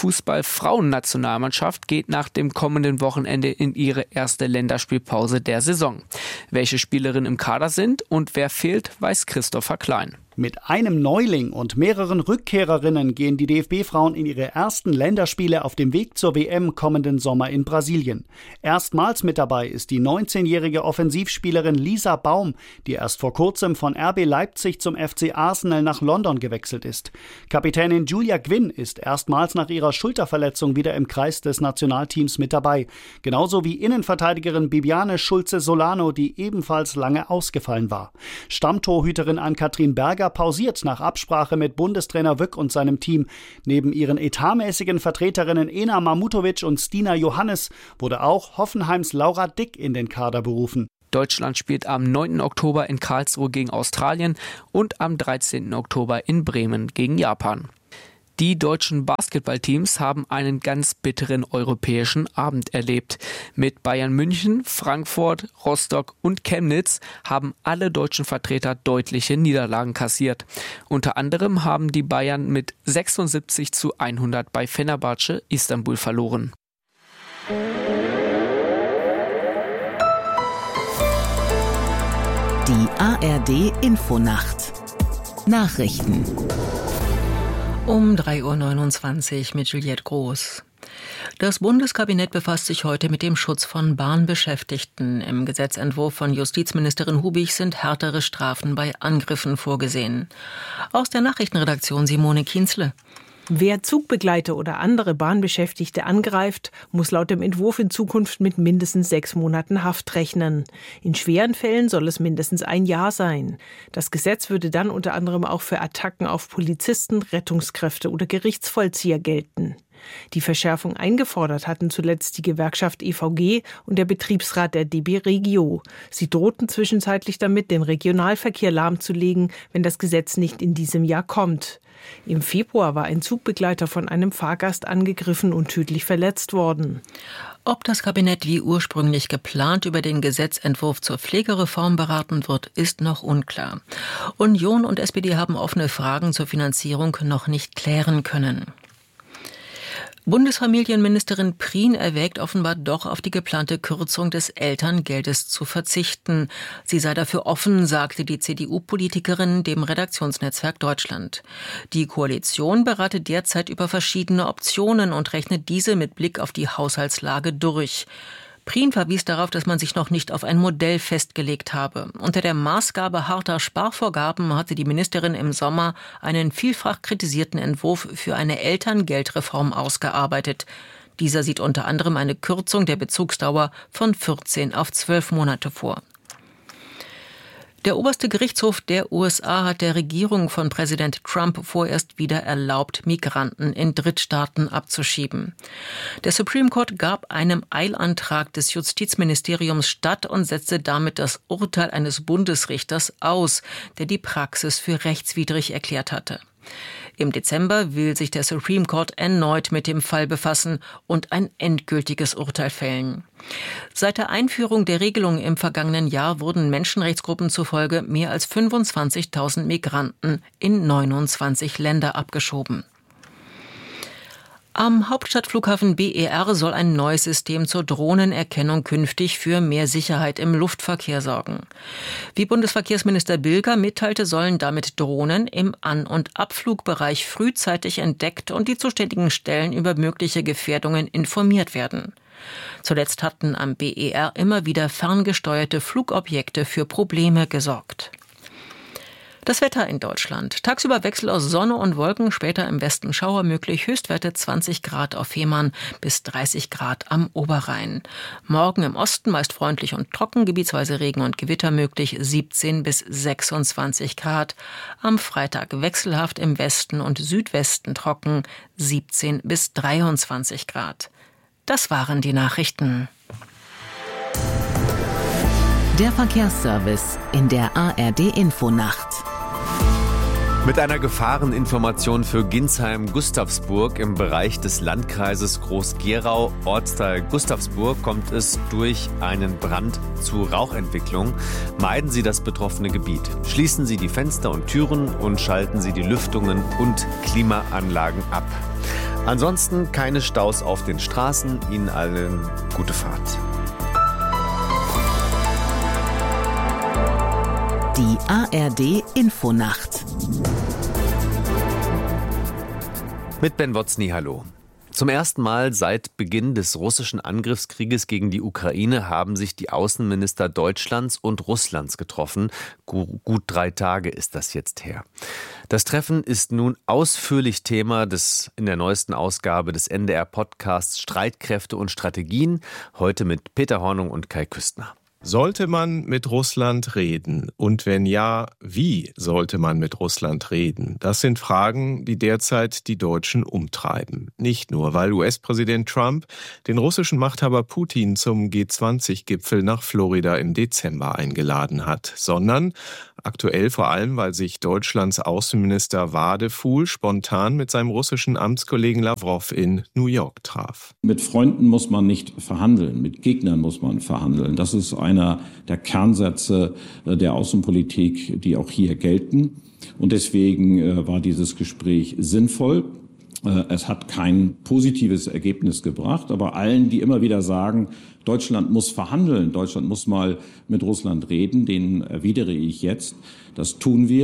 Fußball-Frauen-Nationalmannschaft geht nach dem kommenden Wochenende in ihre erste Länderspielpause der Saison. Welche Spielerinnen im Kader sind und wer fehlt, weiß Christopher Klein. Mit einem Neuling und mehreren Rückkehrerinnen gehen die D F B-Frauen in ihre ersten Länderspiele auf dem Weg zur W M kommenden Sommer in Brasilien. Erstmals mit dabei ist die neunzehnjährige Offensivspielerin Lisa Baum, die erst vor kurzem von R B Leipzig zum F C Arsenal nach London gewechselt ist. Kapitänin Julia Gwynn ist erstmals nach ihrer Schulterverletzung wieder im Kreis des Nationalteams mit dabei. Genauso wie Innenverteidigerin Bibiane Schulze-Solano, die ebenfalls lange ausgefallen war. Stammtorhüterin Ann-Kathrin Berger pausiert nach Absprache mit Bundestrainer Wück und seinem Team. Neben ihren etatmäßigen Vertreterinnen Ena Mamutovic und Stina Johannes wurde auch Hoffenheims Laura Dick in den Kader berufen. Deutschland spielt am neunten Oktober in Karlsruhe gegen Australien und am dreizehnten Oktober in Bremen gegen Japan. Die deutschen Basketballteams haben einen ganz bitteren europäischen Abend erlebt. Mit Bayern München, Frankfurt, Rostock und Chemnitz haben alle deutschen Vertreter deutliche Niederlagen kassiert. Unter anderem haben die Bayern mit sechsundsiebzig zu hundert bei Fenerbahce Istanbul verloren. Die A R D Infonacht Nachrichten. Um drei Uhr neunundzwanzig mit Juliette Groß. Das Bundeskabinett befasst sich heute mit dem Schutz von Bahnbeschäftigten. Im Gesetzentwurf von Justizministerin Hubig sind härtere Strafen bei Angriffen vorgesehen. Aus der Nachrichtenredaktion Simone Kienzle. Wer Zugbegleiter oder andere Bahnbeschäftigte angreift, muss laut dem Entwurf in Zukunft mit mindestens sechs Monaten Haft rechnen. In schweren Fällen soll es mindestens ein Jahr sein. Das Gesetz würde dann unter anderem auch für Attacken auf Polizisten, Rettungskräfte oder Gerichtsvollzieher gelten. Die Verschärfung eingefordert hatten zuletzt die Gewerkschaft E V G und der Betriebsrat der D B Regio. Sie drohten zwischenzeitlich damit, den Regionalverkehr lahmzulegen, wenn das Gesetz nicht in diesem Jahr kommt. Im Februar war ein Zugbegleiter von einem Fahrgast angegriffen und tödlich verletzt worden. Ob das Kabinett wie ursprünglich geplant über den Gesetzentwurf zur Pflegereform beraten wird, ist noch unklar. Union und S P D haben offene Fragen zur Finanzierung noch nicht klären können. Bundesfamilienministerin Prien erwägt offenbar doch auf die geplante Kürzung des Elterngeldes zu verzichten. Sie sei dafür offen, sagte die C D U-Politikerin dem Redaktionsnetzwerk Deutschland. Die Koalition berate derzeit über verschiedene Optionen und rechnet diese mit Blick auf die Haushaltslage durch. Prien verwies darauf, dass man sich noch nicht auf ein Modell festgelegt habe. Unter der Maßgabe harter Sparvorgaben hatte die Ministerin im Sommer einen vielfach kritisierten Entwurf für eine Elterngeldreform ausgearbeitet. Dieser sieht unter anderem eine Kürzung der Bezugsdauer von vierzehn auf zwölf Monate vor. Der oberste Gerichtshof der U S A hat der Regierung von Präsident Trump vorerst wieder erlaubt, Migranten in Drittstaaten abzuschieben. Der Supreme Court gab einem Eilantrag des Justizministeriums statt und setzte damit das Urteil eines Bundesrichters aus, der die Praxis für rechtswidrig erklärt hatte. Im Dezember will sich der Supreme Court erneut mit dem Fall befassen und ein endgültiges Urteil fällen. Seit der Einführung der Regelung im vergangenen Jahr wurden Menschenrechtsgruppen zufolge mehr als fünfundzwanzigtausend Migranten in neunundzwanzig Länder abgeschoben. Am Hauptstadtflughafen B E R soll ein neues System zur Drohnenerkennung künftig für mehr Sicherheit im Luftverkehr sorgen. Wie Bundesverkehrsminister Bilger mitteilte, sollen damit Drohnen im An- und Abflugbereich frühzeitig entdeckt und die zuständigen Stellen über mögliche Gefährdungen informiert werden. Zuletzt hatten am B E R immer wieder ferngesteuerte Flugobjekte für Probleme gesorgt. Das Wetter in Deutschland. Tagsüber Wechsel aus Sonne und Wolken, später im Westen Schauer möglich. Höchstwerte zwanzig Grad auf Fehmarn bis dreißig Grad am Oberrhein. Morgen im Osten meist freundlich und trocken, gebietsweise Regen und Gewitter möglich, siebzehn bis sechsundzwanzig Grad. Am Freitag wechselhaft im Westen und Südwesten trocken, siebzehn bis dreiundzwanzig Grad. Das waren die Nachrichten. Der Verkehrsservice in der A R D-Infonacht. Mit einer Gefahreninformation für Ginsheim-Gustavsburg im Bereich des Landkreises Groß-Gerau, Ortsteil Gustavsburg, kommt es durch einen Brand zu Rauchentwicklung. Meiden Sie das betroffene Gebiet. Schließen Sie die Fenster und Türen und schalten Sie die Lüftungen und Klimaanlagen ab. Ansonsten keine Staus auf den Straßen. Ihnen allen gute Fahrt. Die A R D-Infonacht. Mit Ben Wotzny, hallo. Zum ersten Mal seit Beginn des russischen Angriffskrieges gegen die Ukraine haben sich die Außenminister Deutschlands und Russlands getroffen. Gut drei Tage ist das jetzt her. Das Treffen ist nun ausführlich Thema des in der neuesten Ausgabe des N D R-Podcasts Streitkräfte und Strategien. Heute mit Peter Hornung und Kai Küstner. Sollte man mit Russland reden? Und wenn ja, wie sollte man mit Russland reden? Das sind Fragen, die derzeit die Deutschen umtreiben. Nicht nur, weil U S-Präsident Trump den russischen Machthaber Putin zum G zwanzig Gipfel nach Florida im Dezember eingeladen hat, sondern aktuell vor allem, weil sich Deutschlands Außenminister Wadefuhl spontan mit seinem russischen Amtskollegen Lavrov in New York traf. Mit Freunden muss man nicht verhandeln, mit Gegnern muss man verhandeln. Das ist einer der Kernsätze der Außenpolitik, die auch hier gelten. Und deswegen war dieses Gespräch sinnvoll. Es hat kein positives Ergebnis gebracht, aber allen, die immer wieder sagen, Deutschland muss verhandeln, Deutschland muss mal mit Russland reden, denen erwidere ich jetzt, das tun wir.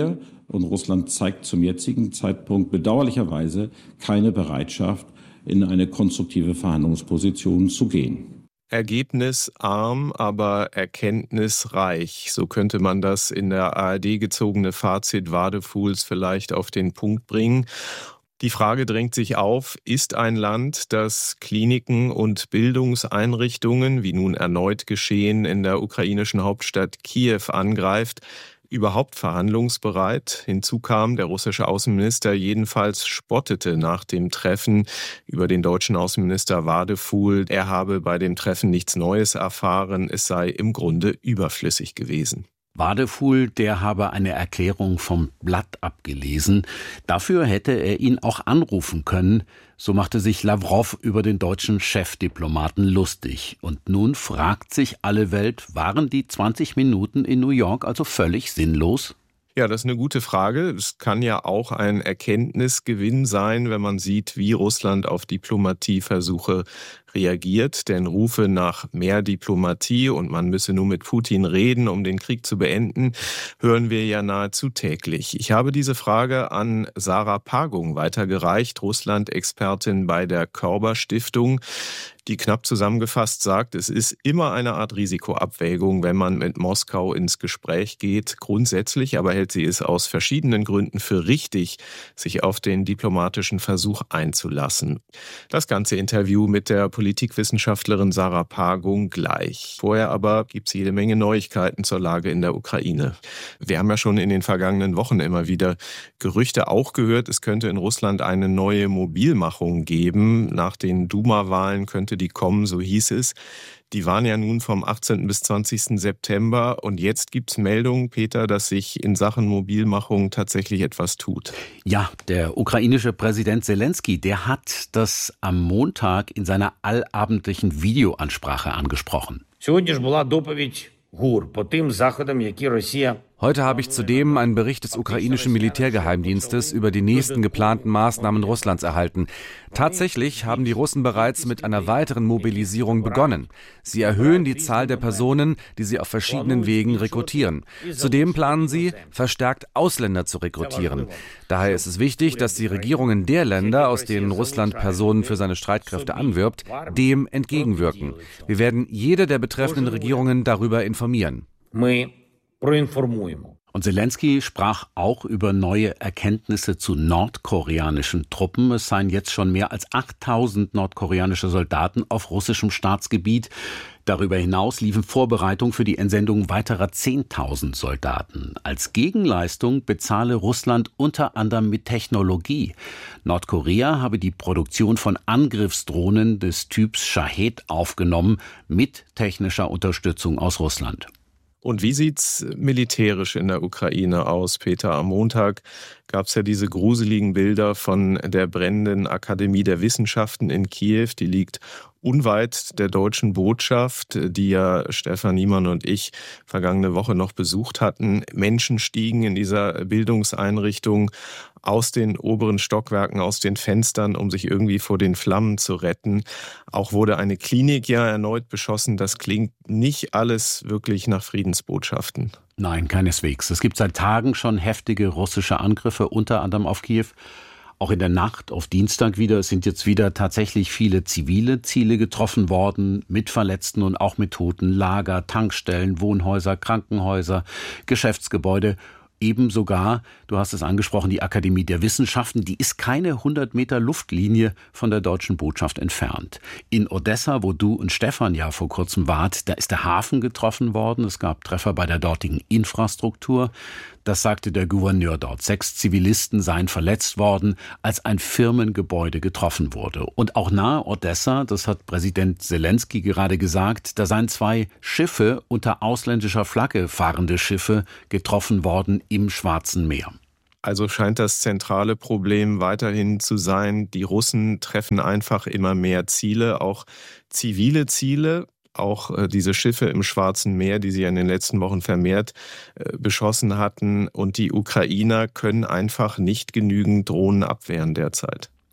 Und Russland zeigt zum jetzigen Zeitpunkt bedauerlicherweise keine Bereitschaft, in eine konstruktive Verhandlungsposition zu gehen. Ergebnisarm, aber erkenntnisreich. So könnte man das in der A R D gezogene Fazit Wadefuhls vielleicht auf den Punkt bringen. Die Frage drängt sich auf, ist ein Land, das Kliniken und Bildungseinrichtungen, wie nun erneut geschehen, in der ukrainischen Hauptstadt Kiew angreift, überhaupt verhandlungsbereit? Hinzu kam, der russische Außenminister jedenfalls spottete nach dem Treffen über den deutschen Außenminister Wadefuhl. Er habe bei dem Treffen nichts Neues erfahren, es sei im Grunde überflüssig gewesen. Wadefuhl, der habe eine Erklärung vom Blatt abgelesen. Dafür hätte er ihn auch anrufen können. So machte sich Lawrow über den deutschen Chefdiplomaten lustig. Und nun fragt sich alle Welt, waren die zwanzig Minuten in New York also völlig sinnlos? Ja, das ist eine gute Frage. Es kann ja auch ein Erkenntnisgewinn sein, wenn man sieht, wie Russland auf Diplomatieversuche reagiert. Denn Rufe nach mehr Diplomatie und man müsse nur mit Putin reden, um den Krieg zu beenden, hören wir ja nahezu täglich. Ich habe diese Frage an Sarah Pagung weitergereicht, Russland-Expertin bei der Körber Stiftung, die knapp zusammengefasst sagt, es ist immer eine Art Risikoabwägung, wenn man mit Moskau ins Gespräch geht. Grundsätzlich aber hält sie es aus verschiedenen Gründen für richtig, sich auf den diplomatischen Versuch einzulassen. Das ganze Interview mit der Politikwissenschaftlerin Sarah Pagung gleich. Vorher aber gibt es jede Menge Neuigkeiten zur Lage in der Ukraine. Wir haben ja schon in den vergangenen Wochen immer wieder Gerüchte auch gehört, es könnte in Russland eine neue Mobilmachung geben. Nach den Duma-Wahlen könnte die kommen, so hieß es. Die waren ja nun vom achtzehnten bis zwanzigsten September und jetzt gibt es Meldungen, Peter, dass sich in Sachen Mobilmachung tatsächlich etwas tut. Ja, der ukrainische Präsident Zelensky, der hat das am Montag in seiner allabendlichen Videoansprache angesprochen. Heute habe ich zudem einen Bericht des ukrainischen Militärgeheimdienstes über die nächsten geplanten Maßnahmen Russlands erhalten. Tatsächlich haben die Russen bereits mit einer weiteren Mobilisierung begonnen. Sie erhöhen die Zahl der Personen, die sie auf verschiedenen Wegen rekrutieren. Zudem planen sie, verstärkt Ausländer zu rekrutieren. Daher ist es wichtig, dass die Regierungen der Länder, aus denen Russland Personen für seine Streitkräfte anwirbt, dem entgegenwirken. Wir werden jede der betreffenden Regierungen darüber informieren. Und Zelensky sprach auch über neue Erkenntnisse zu nordkoreanischen Truppen. Es seien jetzt schon mehr als achttausend nordkoreanische Soldaten auf russischem Staatsgebiet. Darüber hinaus liefen Vorbereitungen für die Entsendung weiterer zehntausend Soldaten. Als Gegenleistung bezahle Russland unter anderem mit Technologie. Nordkorea habe die Produktion von Angriffsdrohnen des Typs Shahed aufgenommen, mit technischer Unterstützung aus Russland. Und wie sieht's militärisch in der Ukraine aus, Peter? Am Montag gab es ja diese gruseligen Bilder von der brennenden Akademie der Wissenschaften in Kiew. Die liegt unweit der deutschen Botschaft, die ja Stefan Niemann und ich vergangene Woche noch besucht hatten. Menschen stiegen in dieser Bildungseinrichtung aus den oberen Stockwerken, aus den Fenstern, um sich irgendwie vor den Flammen zu retten. Auch wurde eine Klinik ja erneut beschossen. Das klingt nicht alles wirklich nach Friedensbotschaften. Nein, keineswegs. Es gibt seit Tagen schon heftige russische Angriffe, unter anderem auf Kiew. Auch in der Nacht auf Dienstag wieder. Es sind jetzt wieder tatsächlich viele zivile Ziele getroffen worden, mit Verletzten und auch mit Toten. Lager, Tankstellen, Wohnhäuser, Krankenhäuser, Geschäftsgebäude. Eben sogar, du hast es angesprochen, die Akademie der Wissenschaften, die ist keine hundert Meter Luftlinie von der deutschen Botschaft entfernt. In Odessa, wo du und Stefan ja vor kurzem wart, da ist der Hafen getroffen worden. Es gab Treffer bei der dortigen Infrastruktur. Das sagte der Gouverneur dort. Sechs Zivilisten seien verletzt worden, als ein Firmengebäude getroffen wurde. Und auch nahe Odessa, das hat Präsident Zelensky gerade gesagt, da seien zwei Schiffe unter ausländischer Flagge fahrende Schiffe getroffen worden im Schwarzen Meer. Also scheint das zentrale Problem weiterhin zu sein, die Russen treffen einfach immer mehr Ziele, auch zivile Ziele. Auch diese Schiffe im Schwarzen Meer, die sie ja in den letzten Wochen vermehrt äh, beschossen hatten. Und die Ukrainer können einfach nicht genügend Drohnen abwehren derzeit.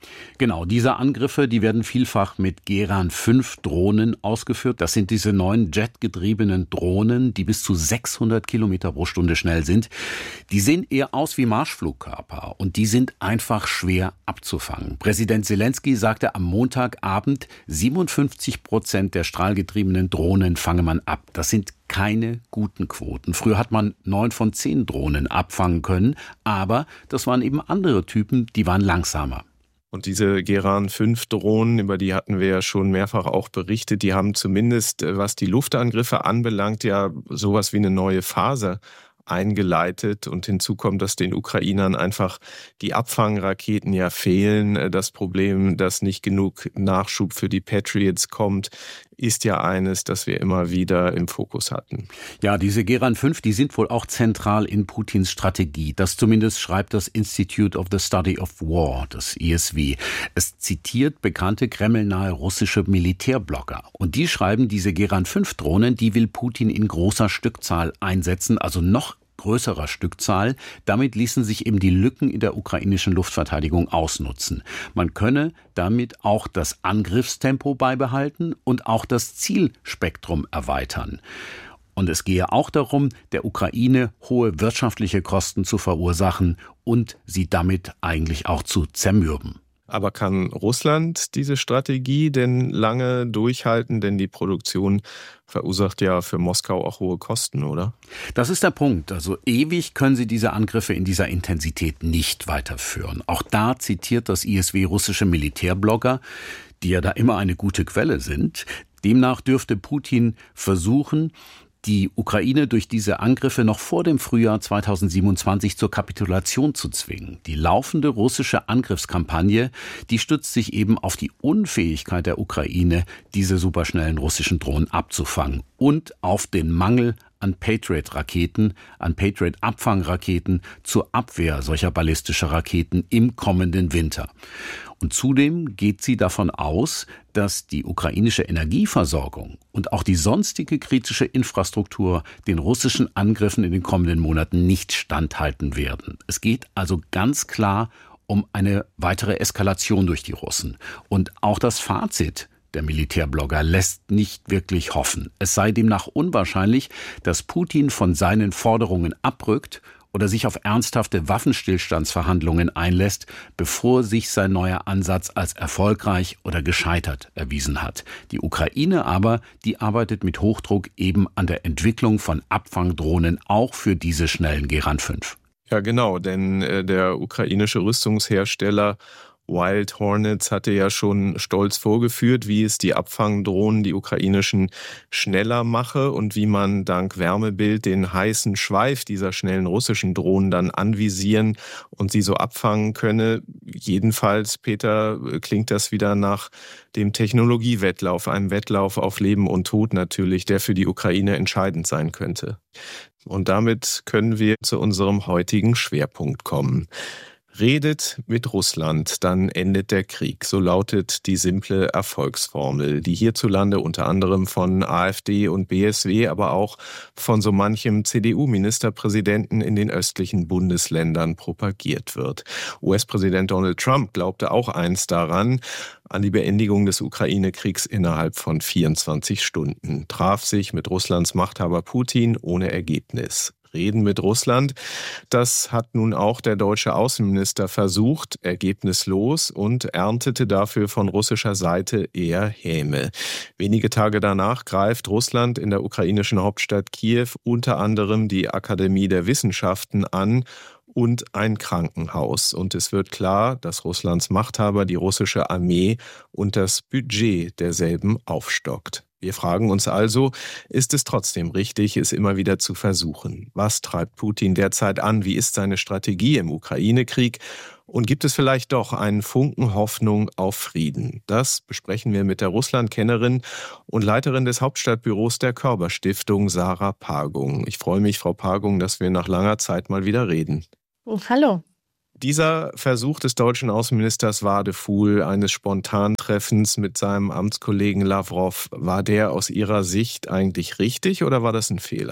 Genau, diese Angriffe, die werden vielfach mit Geran fünf Drohnen ausgeführt. Das sind diese neuen jetgetriebenen Drohnen, die bis zu sechshundert Kilometer pro Stunde schnell sind. Die sehen eher aus wie Marschflugkörper und die sind einfach schwer abzufangen. Präsident Zelensky sagte am Montagabend, siebenundfünfzig Prozent der strahlgetriebenen Drohnen fange man ab. Das sind keine guten Quoten. Früher hat man neun von zehn Drohnen abfangen können, aber das waren eben andere Typen, die waren langsamer. Und diese Geran fünf Drohnen, über die hatten wir ja schon mehrfach auch berichtet, die haben zumindest, was die Luftangriffe anbelangt, ja sowas wie eine neue Phase eingeleitet. Und hinzu kommt, dass den Ukrainern einfach die Abfangraketen ja fehlen. Das Problem, dass nicht genug Nachschub für die Patriots kommt, ist ja eines, das wir immer wieder im Fokus hatten. Ja, diese Geran fünf, die sind wohl auch zentral in Putins Strategie. Das zumindest schreibt das Institute of the Study of War, das I S W. Es zitiert bekannte kremlnahe russische Militärblogger. Und die schreiben, diese Geran fünf Drohnen, die will Putin in großer Stückzahl einsetzen, also noch größerer Stückzahl. Damit ließen sich eben die Lücken in der ukrainischen Luftverteidigung ausnutzen. Man könne damit auch das Angriffstempo beibehalten und auch das Zielspektrum erweitern. Und es gehe auch darum, der Ukraine hohe wirtschaftliche Kosten zu verursachen und sie damit eigentlich auch zu zermürben. Aber kann Russland diese Strategie denn lange durchhalten? Denn die Produktion verursacht ja für Moskau auch hohe Kosten, oder? Das ist der Punkt. Also ewig können sie diese Angriffe in dieser Intensität nicht weiterführen. Auch da zitiert das I S W russische Militärblogger, die ja da immer eine gute Quelle sind. Demnach dürfte Putin versuchen, die Ukraine durch diese Angriffe noch vor dem Frühjahr zweitausendsiebenundzwanzig zur Kapitulation zu zwingen. Die laufende russische Angriffskampagne, die stützt sich eben auf die Unfähigkeit der Ukraine, diese superschnellen russischen Drohnen abzufangen und auf den Mangel an Patriot-Raketen, an Patriot-Abfangraketen zur Abwehr solcher ballistischer Raketen im kommenden Winter. Und zudem geht sie davon aus, dass die ukrainische Energieversorgung und auch die sonstige kritische Infrastruktur den russischen Angriffen in den kommenden Monaten nicht standhalten werden. Es geht also ganz klar um eine weitere Eskalation durch die Russen. Und auch das Fazit der Militärblogger lässt nicht wirklich hoffen. Es sei demnach unwahrscheinlich, dass Putin von seinen Forderungen abrückt oder sich auf ernsthafte Waffenstillstandsverhandlungen einlässt, bevor sich sein neuer Ansatz als erfolgreich oder gescheitert erwiesen hat. Die Ukraine aber, die arbeitet mit Hochdruck eben an der Entwicklung von Abfangdrohnen, auch für diese schnellen Geran fünf. Ja, genau, denn äh, der ukrainische Rüstungshersteller Wild Hornets hatte ja schon stolz vorgeführt, wie es die Abfangdrohnen, die ukrainischen, schneller mache und wie man dank Wärmebild den heißen Schweif dieser schnellen russischen Drohnen dann anvisieren und sie so abfangen könne. Jedenfalls, Peter, klingt das wieder nach dem Technologiewettlauf, einem Wettlauf auf Leben und Tod natürlich, der für die Ukraine entscheidend sein könnte. Und damit können wir zu unserem heutigen Schwerpunkt kommen. Redet mit Russland, dann endet der Krieg. So lautet die simple Erfolgsformel, die hierzulande unter anderem von AfD und B S W, aber auch von so manchem C D U-Ministerpräsidenten in den östlichen Bundesländern propagiert wird. U S-Präsident Donald Trump glaubte auch einst daran, an die Beendigung des Ukraine-Kriegs innerhalb von vierundzwanzig Stunden, traf sich mit Russlands Machthaber Putin ohne Ergebnis. Reden mit Russland. Das hat nun auch der deutsche Außenminister versucht, ergebnislos, und erntete dafür von russischer Seite eher Häme. Wenige Tage danach greift Russland in der ukrainischen Hauptstadt Kiew unter anderem die Akademie der Wissenschaften an und ein Krankenhaus. Und es wird klar, dass Russlands Machthaber die russische Armee und das Budget derselben aufstockt. Wir fragen uns also, ist es trotzdem richtig, es immer wieder zu versuchen? Was treibt Putin derzeit an? Wie ist seine Strategie im Ukraine-Krieg? Und gibt es vielleicht doch einen Funken Hoffnung auf Frieden? Das besprechen wir mit der Russland-Kennerin und Leiterin des Hauptstadtbüros der Körber-Stiftung, Sarah Pagung. Ich freue mich, Frau Pagung, dass wir nach langer Zeit mal wieder reden. Oh, hallo. Dieser Versuch des deutschen Außenministers Wadefuhl eines Spontantreffens mit seinem Amtskollegen Lavrov, war der aus Ihrer Sicht eigentlich richtig oder war das ein Fehler?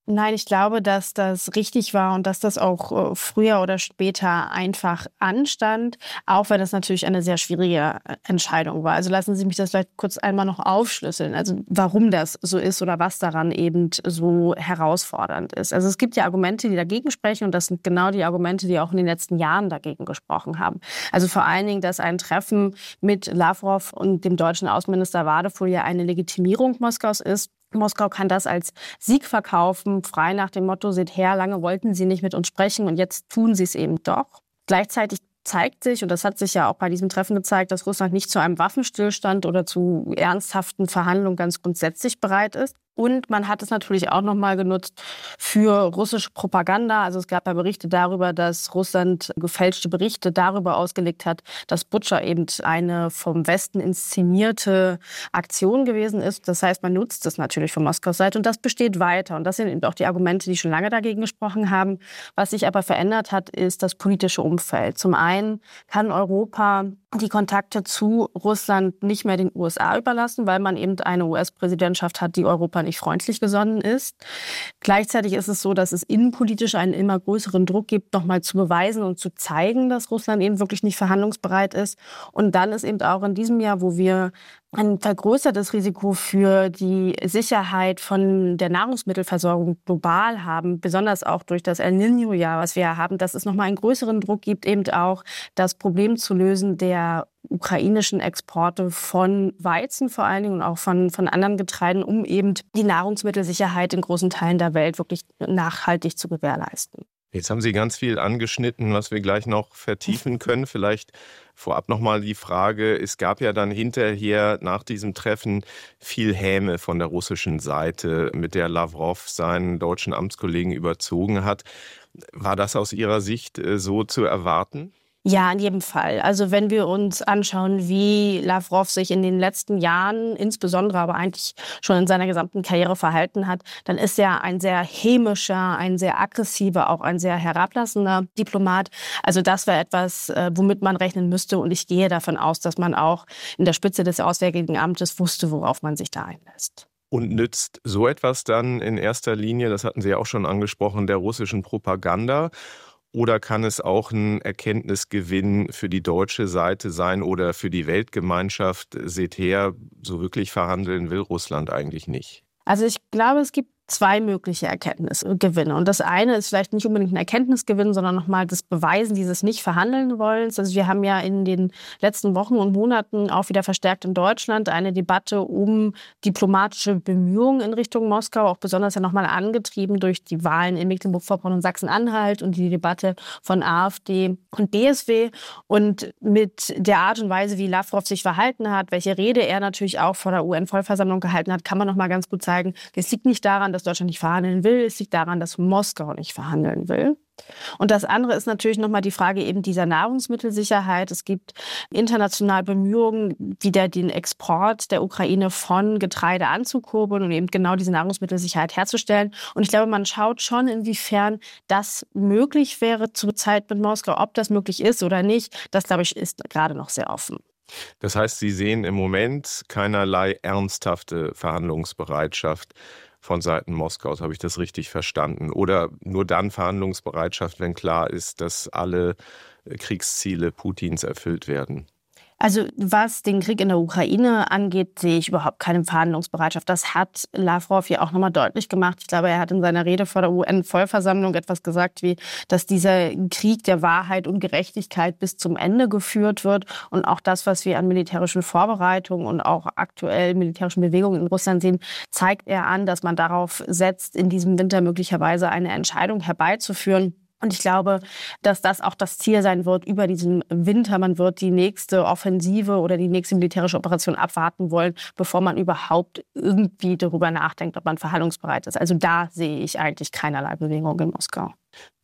Nein, ich glaube, dass das richtig war und dass das auch früher oder später einfach anstand, auch wenn es natürlich eine sehr schwierige Entscheidung war. Also lassen Sie mich das vielleicht kurz einmal noch aufschlüsseln, also warum das so ist oder was daran eben so herausfordernd ist. Also es gibt ja Argumente, die dagegen sprechen und das sind genau die Argumente, die auch in den letzten Jahren dagegen gesprochen haben. Also vor allen Dingen, dass ein Treffen mit Lavrov und dem deutschen Außenminister Wadefuhl ja eine Legitimierung Moskaus ist. Moskau kann das als Sieg verkaufen, frei nach dem Motto, seht her, lange wollten sie nicht mit uns sprechen und jetzt tun sie es eben doch. Gleichzeitig zeigt sich, und das hat sich ja auch bei diesem Treffen gezeigt, dass Russland nicht zu einem Waffenstillstand oder zu ernsthaften Verhandlungen ganz grundsätzlich bereit ist. Und man hat es natürlich auch nochmal genutzt für russische Propaganda. Also es gab ja Berichte darüber, dass Russland gefälschte Berichte darüber ausgelegt hat, dass Butscha eben eine vom Westen inszenierte Aktion gewesen ist. Das heißt, man nutzt es natürlich von Moskaus Seite und das besteht weiter. Und das sind eben auch die Argumente, die schon lange dagegen gesprochen haben. Was sich aber verändert hat, ist das politische Umfeld. Zum einen kann Europa die Kontakte zu Russland nicht mehr den U S A überlassen, weil man eben eine U S-Präsidentschaft hat, die Europa nicht freundlich gesonnen ist. Gleichzeitig ist es so, dass es innenpolitisch einen immer größeren Druck gibt, nochmal zu beweisen und zu zeigen, dass Russland eben wirklich nicht verhandlungsbereit ist. Und dann ist eben auch in diesem Jahr, wo wir ein vergrößertes Risiko für die Sicherheit von der Nahrungsmittelversorgung global haben, besonders auch durch das El Niño-Jahr, was wir haben, dass es nochmal einen größeren Druck gibt, eben auch das Problem zu lösen der ukrainischen Exporte von Weizen vor allen Dingen und auch von, von anderen Getreiden, um eben die Nahrungsmittelsicherheit in großen Teilen der Welt wirklich nachhaltig zu gewährleisten. Jetzt haben Sie ganz viel angeschnitten, was wir gleich noch vertiefen können. Vielleicht vorab nochmal die Frage, es gab ja dann hinterher nach diesem Treffen viel Häme von der russischen Seite, mit der Lavrov seinen deutschen Amtskollegen überzogen hat. War das aus Ihrer Sicht so zu erwarten? Ja, in jedem Fall. Also wenn wir uns anschauen, wie Lavrov sich in den letzten Jahren, insbesondere aber eigentlich schon in seiner gesamten Karriere verhalten hat, dann ist er ein sehr hämischer, ein sehr aggressiver, auch ein sehr herablassender Diplomat. Also das wäre etwas, womit man rechnen müsste. Und ich gehe davon aus, dass man auch in der Spitze des Auswärtigen Amtes wusste, worauf man sich da einlässt. Und nützt so etwas dann in erster Linie, das hatten Sie ja auch schon angesprochen, der russischen Propaganda? Oder kann es auch ein Erkenntnisgewinn für die deutsche Seite sein oder für die Weltgemeinschaft? Seht her, so wirklich verhandeln will Russland eigentlich nicht. Also ich glaube, es gibt zwei mögliche Erkenntnisgewinne. Und das eine ist vielleicht nicht unbedingt ein Erkenntnisgewinn, sondern nochmal das Beweisen dieses Nicht-Verhandeln-Wollens. Also wir haben ja in den letzten Wochen und Monaten auch wieder verstärkt in Deutschland eine Debatte um diplomatische Bemühungen in Richtung Moskau, auch besonders ja nochmal angetrieben durch die Wahlen in Mecklenburg-Vorpommern und Sachsen-Anhalt und die Debatte von AfD und B S W. Und mit der Art und Weise, wie Lavrov sich verhalten hat, welche Rede er natürlich auch vor der U N-Vollversammlung gehalten hat, kann man nochmal ganz gut zeigen, es liegt nicht daran, dass Deutschland nicht verhandeln will, es liegt daran, dass Moskau nicht verhandeln will. Und das andere ist natürlich nochmal die Frage eben dieser Nahrungsmittelsicherheit. Es gibt international Bemühungen, wieder den Export der Ukraine von Getreide anzukurbeln und eben genau diese Nahrungsmittelsicherheit herzustellen. Und ich glaube, man schaut schon, inwiefern das möglich wäre zur Zeit mit Moskau. Ob das möglich ist oder nicht, das, glaube ich, ist gerade noch sehr offen. Das heißt, Sie sehen im Moment keinerlei ernsthafte Verhandlungsbereitschaft von Seiten Moskaus. Habe ich das richtig verstanden? Oder nur dann Verhandlungsbereitschaft, wenn klar ist, dass alle Kriegsziele Putins erfüllt werden? Also was den Krieg in der Ukraine angeht, sehe ich überhaupt keine Verhandlungsbereitschaft. Das hat Lavrov ja auch nochmal deutlich gemacht. Ich glaube, er hat in seiner Rede vor der U N-Vollversammlung etwas gesagt, wie, dass dieser Krieg der Wahrheit und Gerechtigkeit bis zum Ende geführt wird. Und auch das, was wir an militärischen Vorbereitungen und auch aktuell militärischen Bewegungen in Russland sehen, zeigt er an, dass man darauf setzt, in diesem Winter möglicherweise eine Entscheidung herbeizuführen. Und ich glaube, dass das auch das Ziel sein wird über diesen Winter. Man wird die nächste Offensive oder die nächste militärische Operation abwarten wollen, bevor man überhaupt irgendwie darüber nachdenkt, ob man verhandlungsbereit ist. Also da sehe ich eigentlich keinerlei Bewegung in Moskau.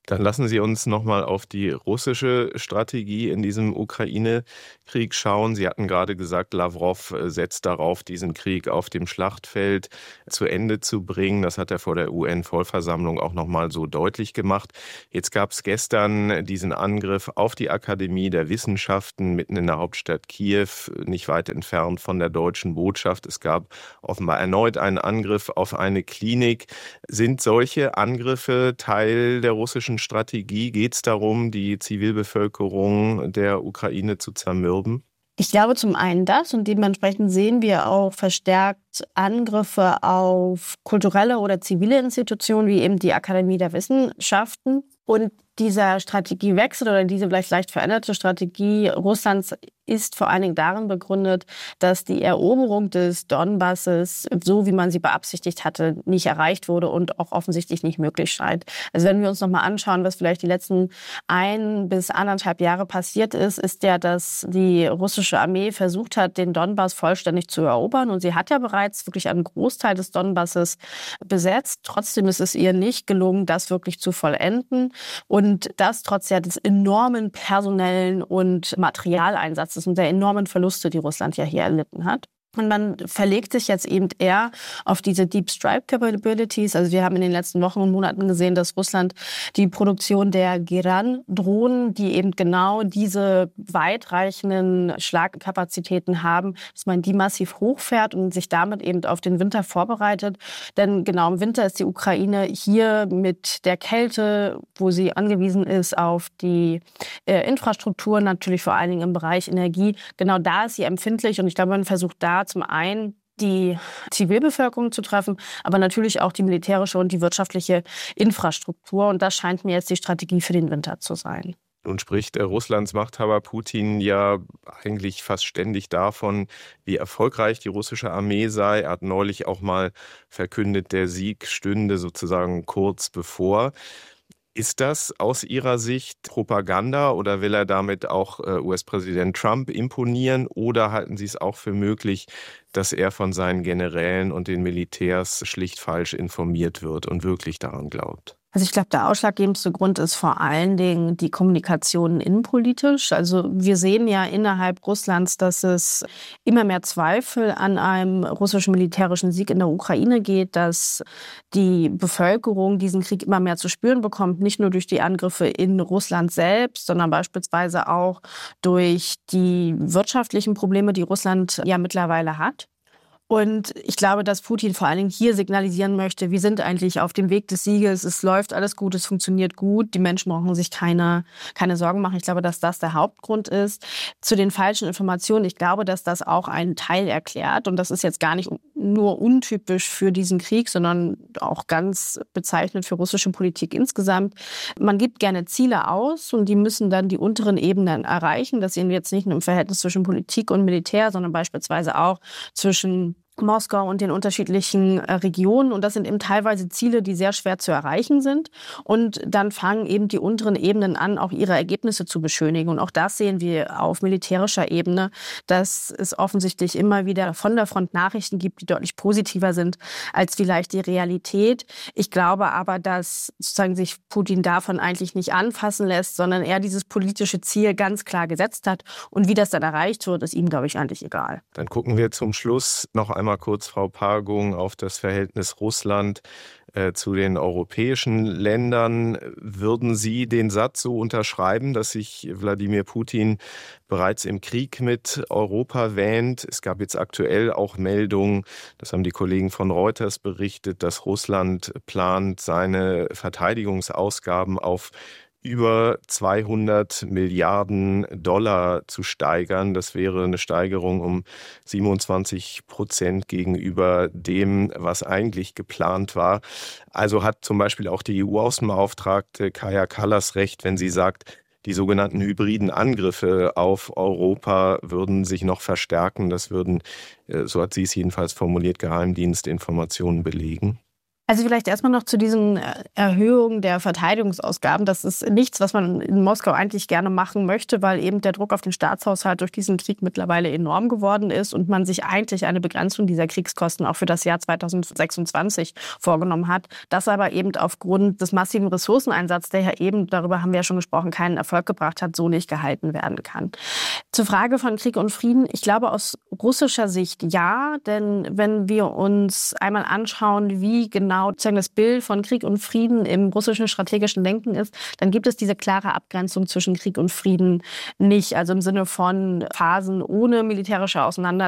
Dann lassen Sie uns nochmal auf die russische Strategie in diesem Ukraine-Krieg schauen. Sie hatten gerade gesagt, Lavrov setzt darauf, diesen Krieg auf dem Schlachtfeld zu Ende zu bringen. Das hat er vor der U N-Vollversammlung auch nochmal so deutlich gemacht. Jetzt gab es gestern diesen Angriff auf die Akademie der Wissenschaften mitten in der Hauptstadt Kiew, nicht weit entfernt von der deutschen Botschaft. Es gab offenbar erneut einen Angriff auf eine Klinik. Sind solche Angriffe Teil der russischen Strategie? Geht es darum, die Zivilbevölkerung der Ukraine zu zermürben? Ich glaube zum einen das und dementsprechend sehen wir auch verstärkt Angriffe auf kulturelle oder zivile Institutionen wie eben die Akademie der Wissenschaften. Und dieser Strategiewechsel oder diese vielleicht leicht veränderte Strategie Russlands ist vor allen Dingen darin begründet, dass die Eroberung des Donbasses, so wie man sie beabsichtigt hatte, nicht erreicht wurde und auch offensichtlich nicht möglich scheint. Also wenn wir uns nochmal anschauen, was vielleicht die letzten ein bis anderthalb Jahre passiert ist, ist ja, dass die russische Armee versucht hat, den Donbass vollständig zu erobern. Und sie hat ja bereits wirklich einen Großteil des Donbasses besetzt. Trotzdem ist es ihr nicht gelungen, das wirklich zu vollenden. Und das trotz ja des enormen personellen und Materialeinsatzes und der enormen Verluste, die Russland ja hier erlitten hat. Und man verlegt sich jetzt eben eher auf diese Deep Strike Capabilities. Also wir haben in den letzten Wochen und Monaten gesehen, dass Russland die Produktion der Geran-Drohnen, die eben genau diese weitreichenden Schlagkapazitäten haben, dass man die massiv hochfährt und sich damit eben auf den Winter vorbereitet. Denn genau im Winter ist die Ukraine hier mit der Kälte, wo sie angewiesen ist auf die äh, Infrastruktur, natürlich vor allen Dingen im Bereich Energie. Genau da ist sie empfindlich und ich glaube, man versucht da zum einen die Zivilbevölkerung zu treffen, aber natürlich auch die militärische und die wirtschaftliche Infrastruktur. Und das scheint mir jetzt die Strategie für den Winter zu sein. Nun spricht Russlands Machthaber Putin ja eigentlich fast ständig davon, wie erfolgreich die russische Armee sei. Er hat neulich auch mal verkündet, der Sieg stünde sozusagen kurz bevor. Ist das aus Ihrer Sicht Propaganda oder will er damit auch U S-Präsident Trump imponieren oder halten Sie es auch für möglich, dass er von seinen Generälen und den Militärs schlicht falsch informiert wird und wirklich daran glaubt? Also ich glaube, der ausschlaggebendste Grund ist vor allen Dingen die Kommunikation innenpolitisch. Also wir sehen ja innerhalb Russlands, dass es immer mehr Zweifel an einem russischen militärischen Sieg in der Ukraine geht, dass die Bevölkerung diesen Krieg immer mehr zu spüren bekommt, nicht nur durch die Angriffe in Russland selbst, sondern beispielsweise auch durch die wirtschaftlichen Probleme, die Russland ja mittlerweile hat. Und ich glaube, dass Putin vor allen Dingen hier signalisieren möchte, wir sind eigentlich auf dem Weg des Sieges, es läuft alles gut, es funktioniert gut, die Menschen brauchen sich keine, keine Sorgen machen. Ich glaube, dass das der Hauptgrund ist. Zu den falschen Informationen, ich glaube, dass das auch einen Teil erklärt. Und das ist jetzt gar nicht nur untypisch für diesen Krieg, sondern auch ganz bezeichnend für russische Politik insgesamt. Man gibt gerne Ziele aus und die müssen dann die unteren Ebenen erreichen. Das sehen wir jetzt nicht nur im Verhältnis zwischen Politik und Militär, sondern beispielsweise auch zwischen Moskau und den unterschiedlichen äh, Regionen. Und das sind eben teilweise Ziele, die sehr schwer zu erreichen sind. Und dann fangen eben die unteren Ebenen an, auch ihre Ergebnisse zu beschönigen. Und auch das sehen wir auf militärischer Ebene, dass es offensichtlich immer wieder von der Front Nachrichten gibt, die deutlich positiver sind als vielleicht die Realität. Ich glaube aber, dass sozusagen sich Putin davon eigentlich nicht anfassen lässt, sondern er dieses politische Ziel ganz klar gesetzt hat. Und wie das dann erreicht wird, ist ihm, glaube ich, eigentlich egal. Dann gucken wir zum Schluss noch einmal Mal kurz, Frau Pargung, auf das Verhältnis Russland äh, zu den europäischen Ländern. Würden Sie den Satz so unterschreiben, dass sich Wladimir Putin bereits im Krieg mit Europa wähnt? Es gab jetzt aktuell auch Meldungen, das haben die Kollegen von Reuters berichtet, dass Russland plant, seine Verteidigungsausgaben auf über zweihundert Milliarden Dollar zu steigern. Das wäre eine Steigerung um siebenundzwanzig Prozent gegenüber dem, was eigentlich geplant war. Also hat zum Beispiel auch die E U-Außenbeauftragte Kaja Kallas recht, wenn sie sagt, die sogenannten hybriden Angriffe auf Europa würden sich noch verstärken. Das würden, so hat sie es jedenfalls formuliert, Geheimdienstinformationen belegen. Also vielleicht erstmal noch zu diesen Erhöhungen der Verteidigungsausgaben. Das ist nichts, was man in Moskau eigentlich gerne machen möchte, weil eben der Druck auf den Staatshaushalt durch diesen Krieg mittlerweile enorm geworden ist und man sich eigentlich eine Begrenzung dieser Kriegskosten auch für das Jahr zweitausendsechsundzwanzig vorgenommen hat. Das aber eben aufgrund des massiven Ressourceneinsatzes, der ja eben, darüber haben wir ja schon gesprochen, keinen Erfolg gebracht hat, so nicht gehalten werden kann. Zur Frage von Krieg und Frieden. Ich glaube aus russischer Sicht ja, denn wenn wir uns einmal anschauen, wie genau das Bild von Krieg und Frieden im russischen strategischen Denken ist, dann gibt es diese klare Abgrenzung zwischen Krieg und Frieden nicht. Also im Sinne von Phasen ohne militärische Auseinandersetzung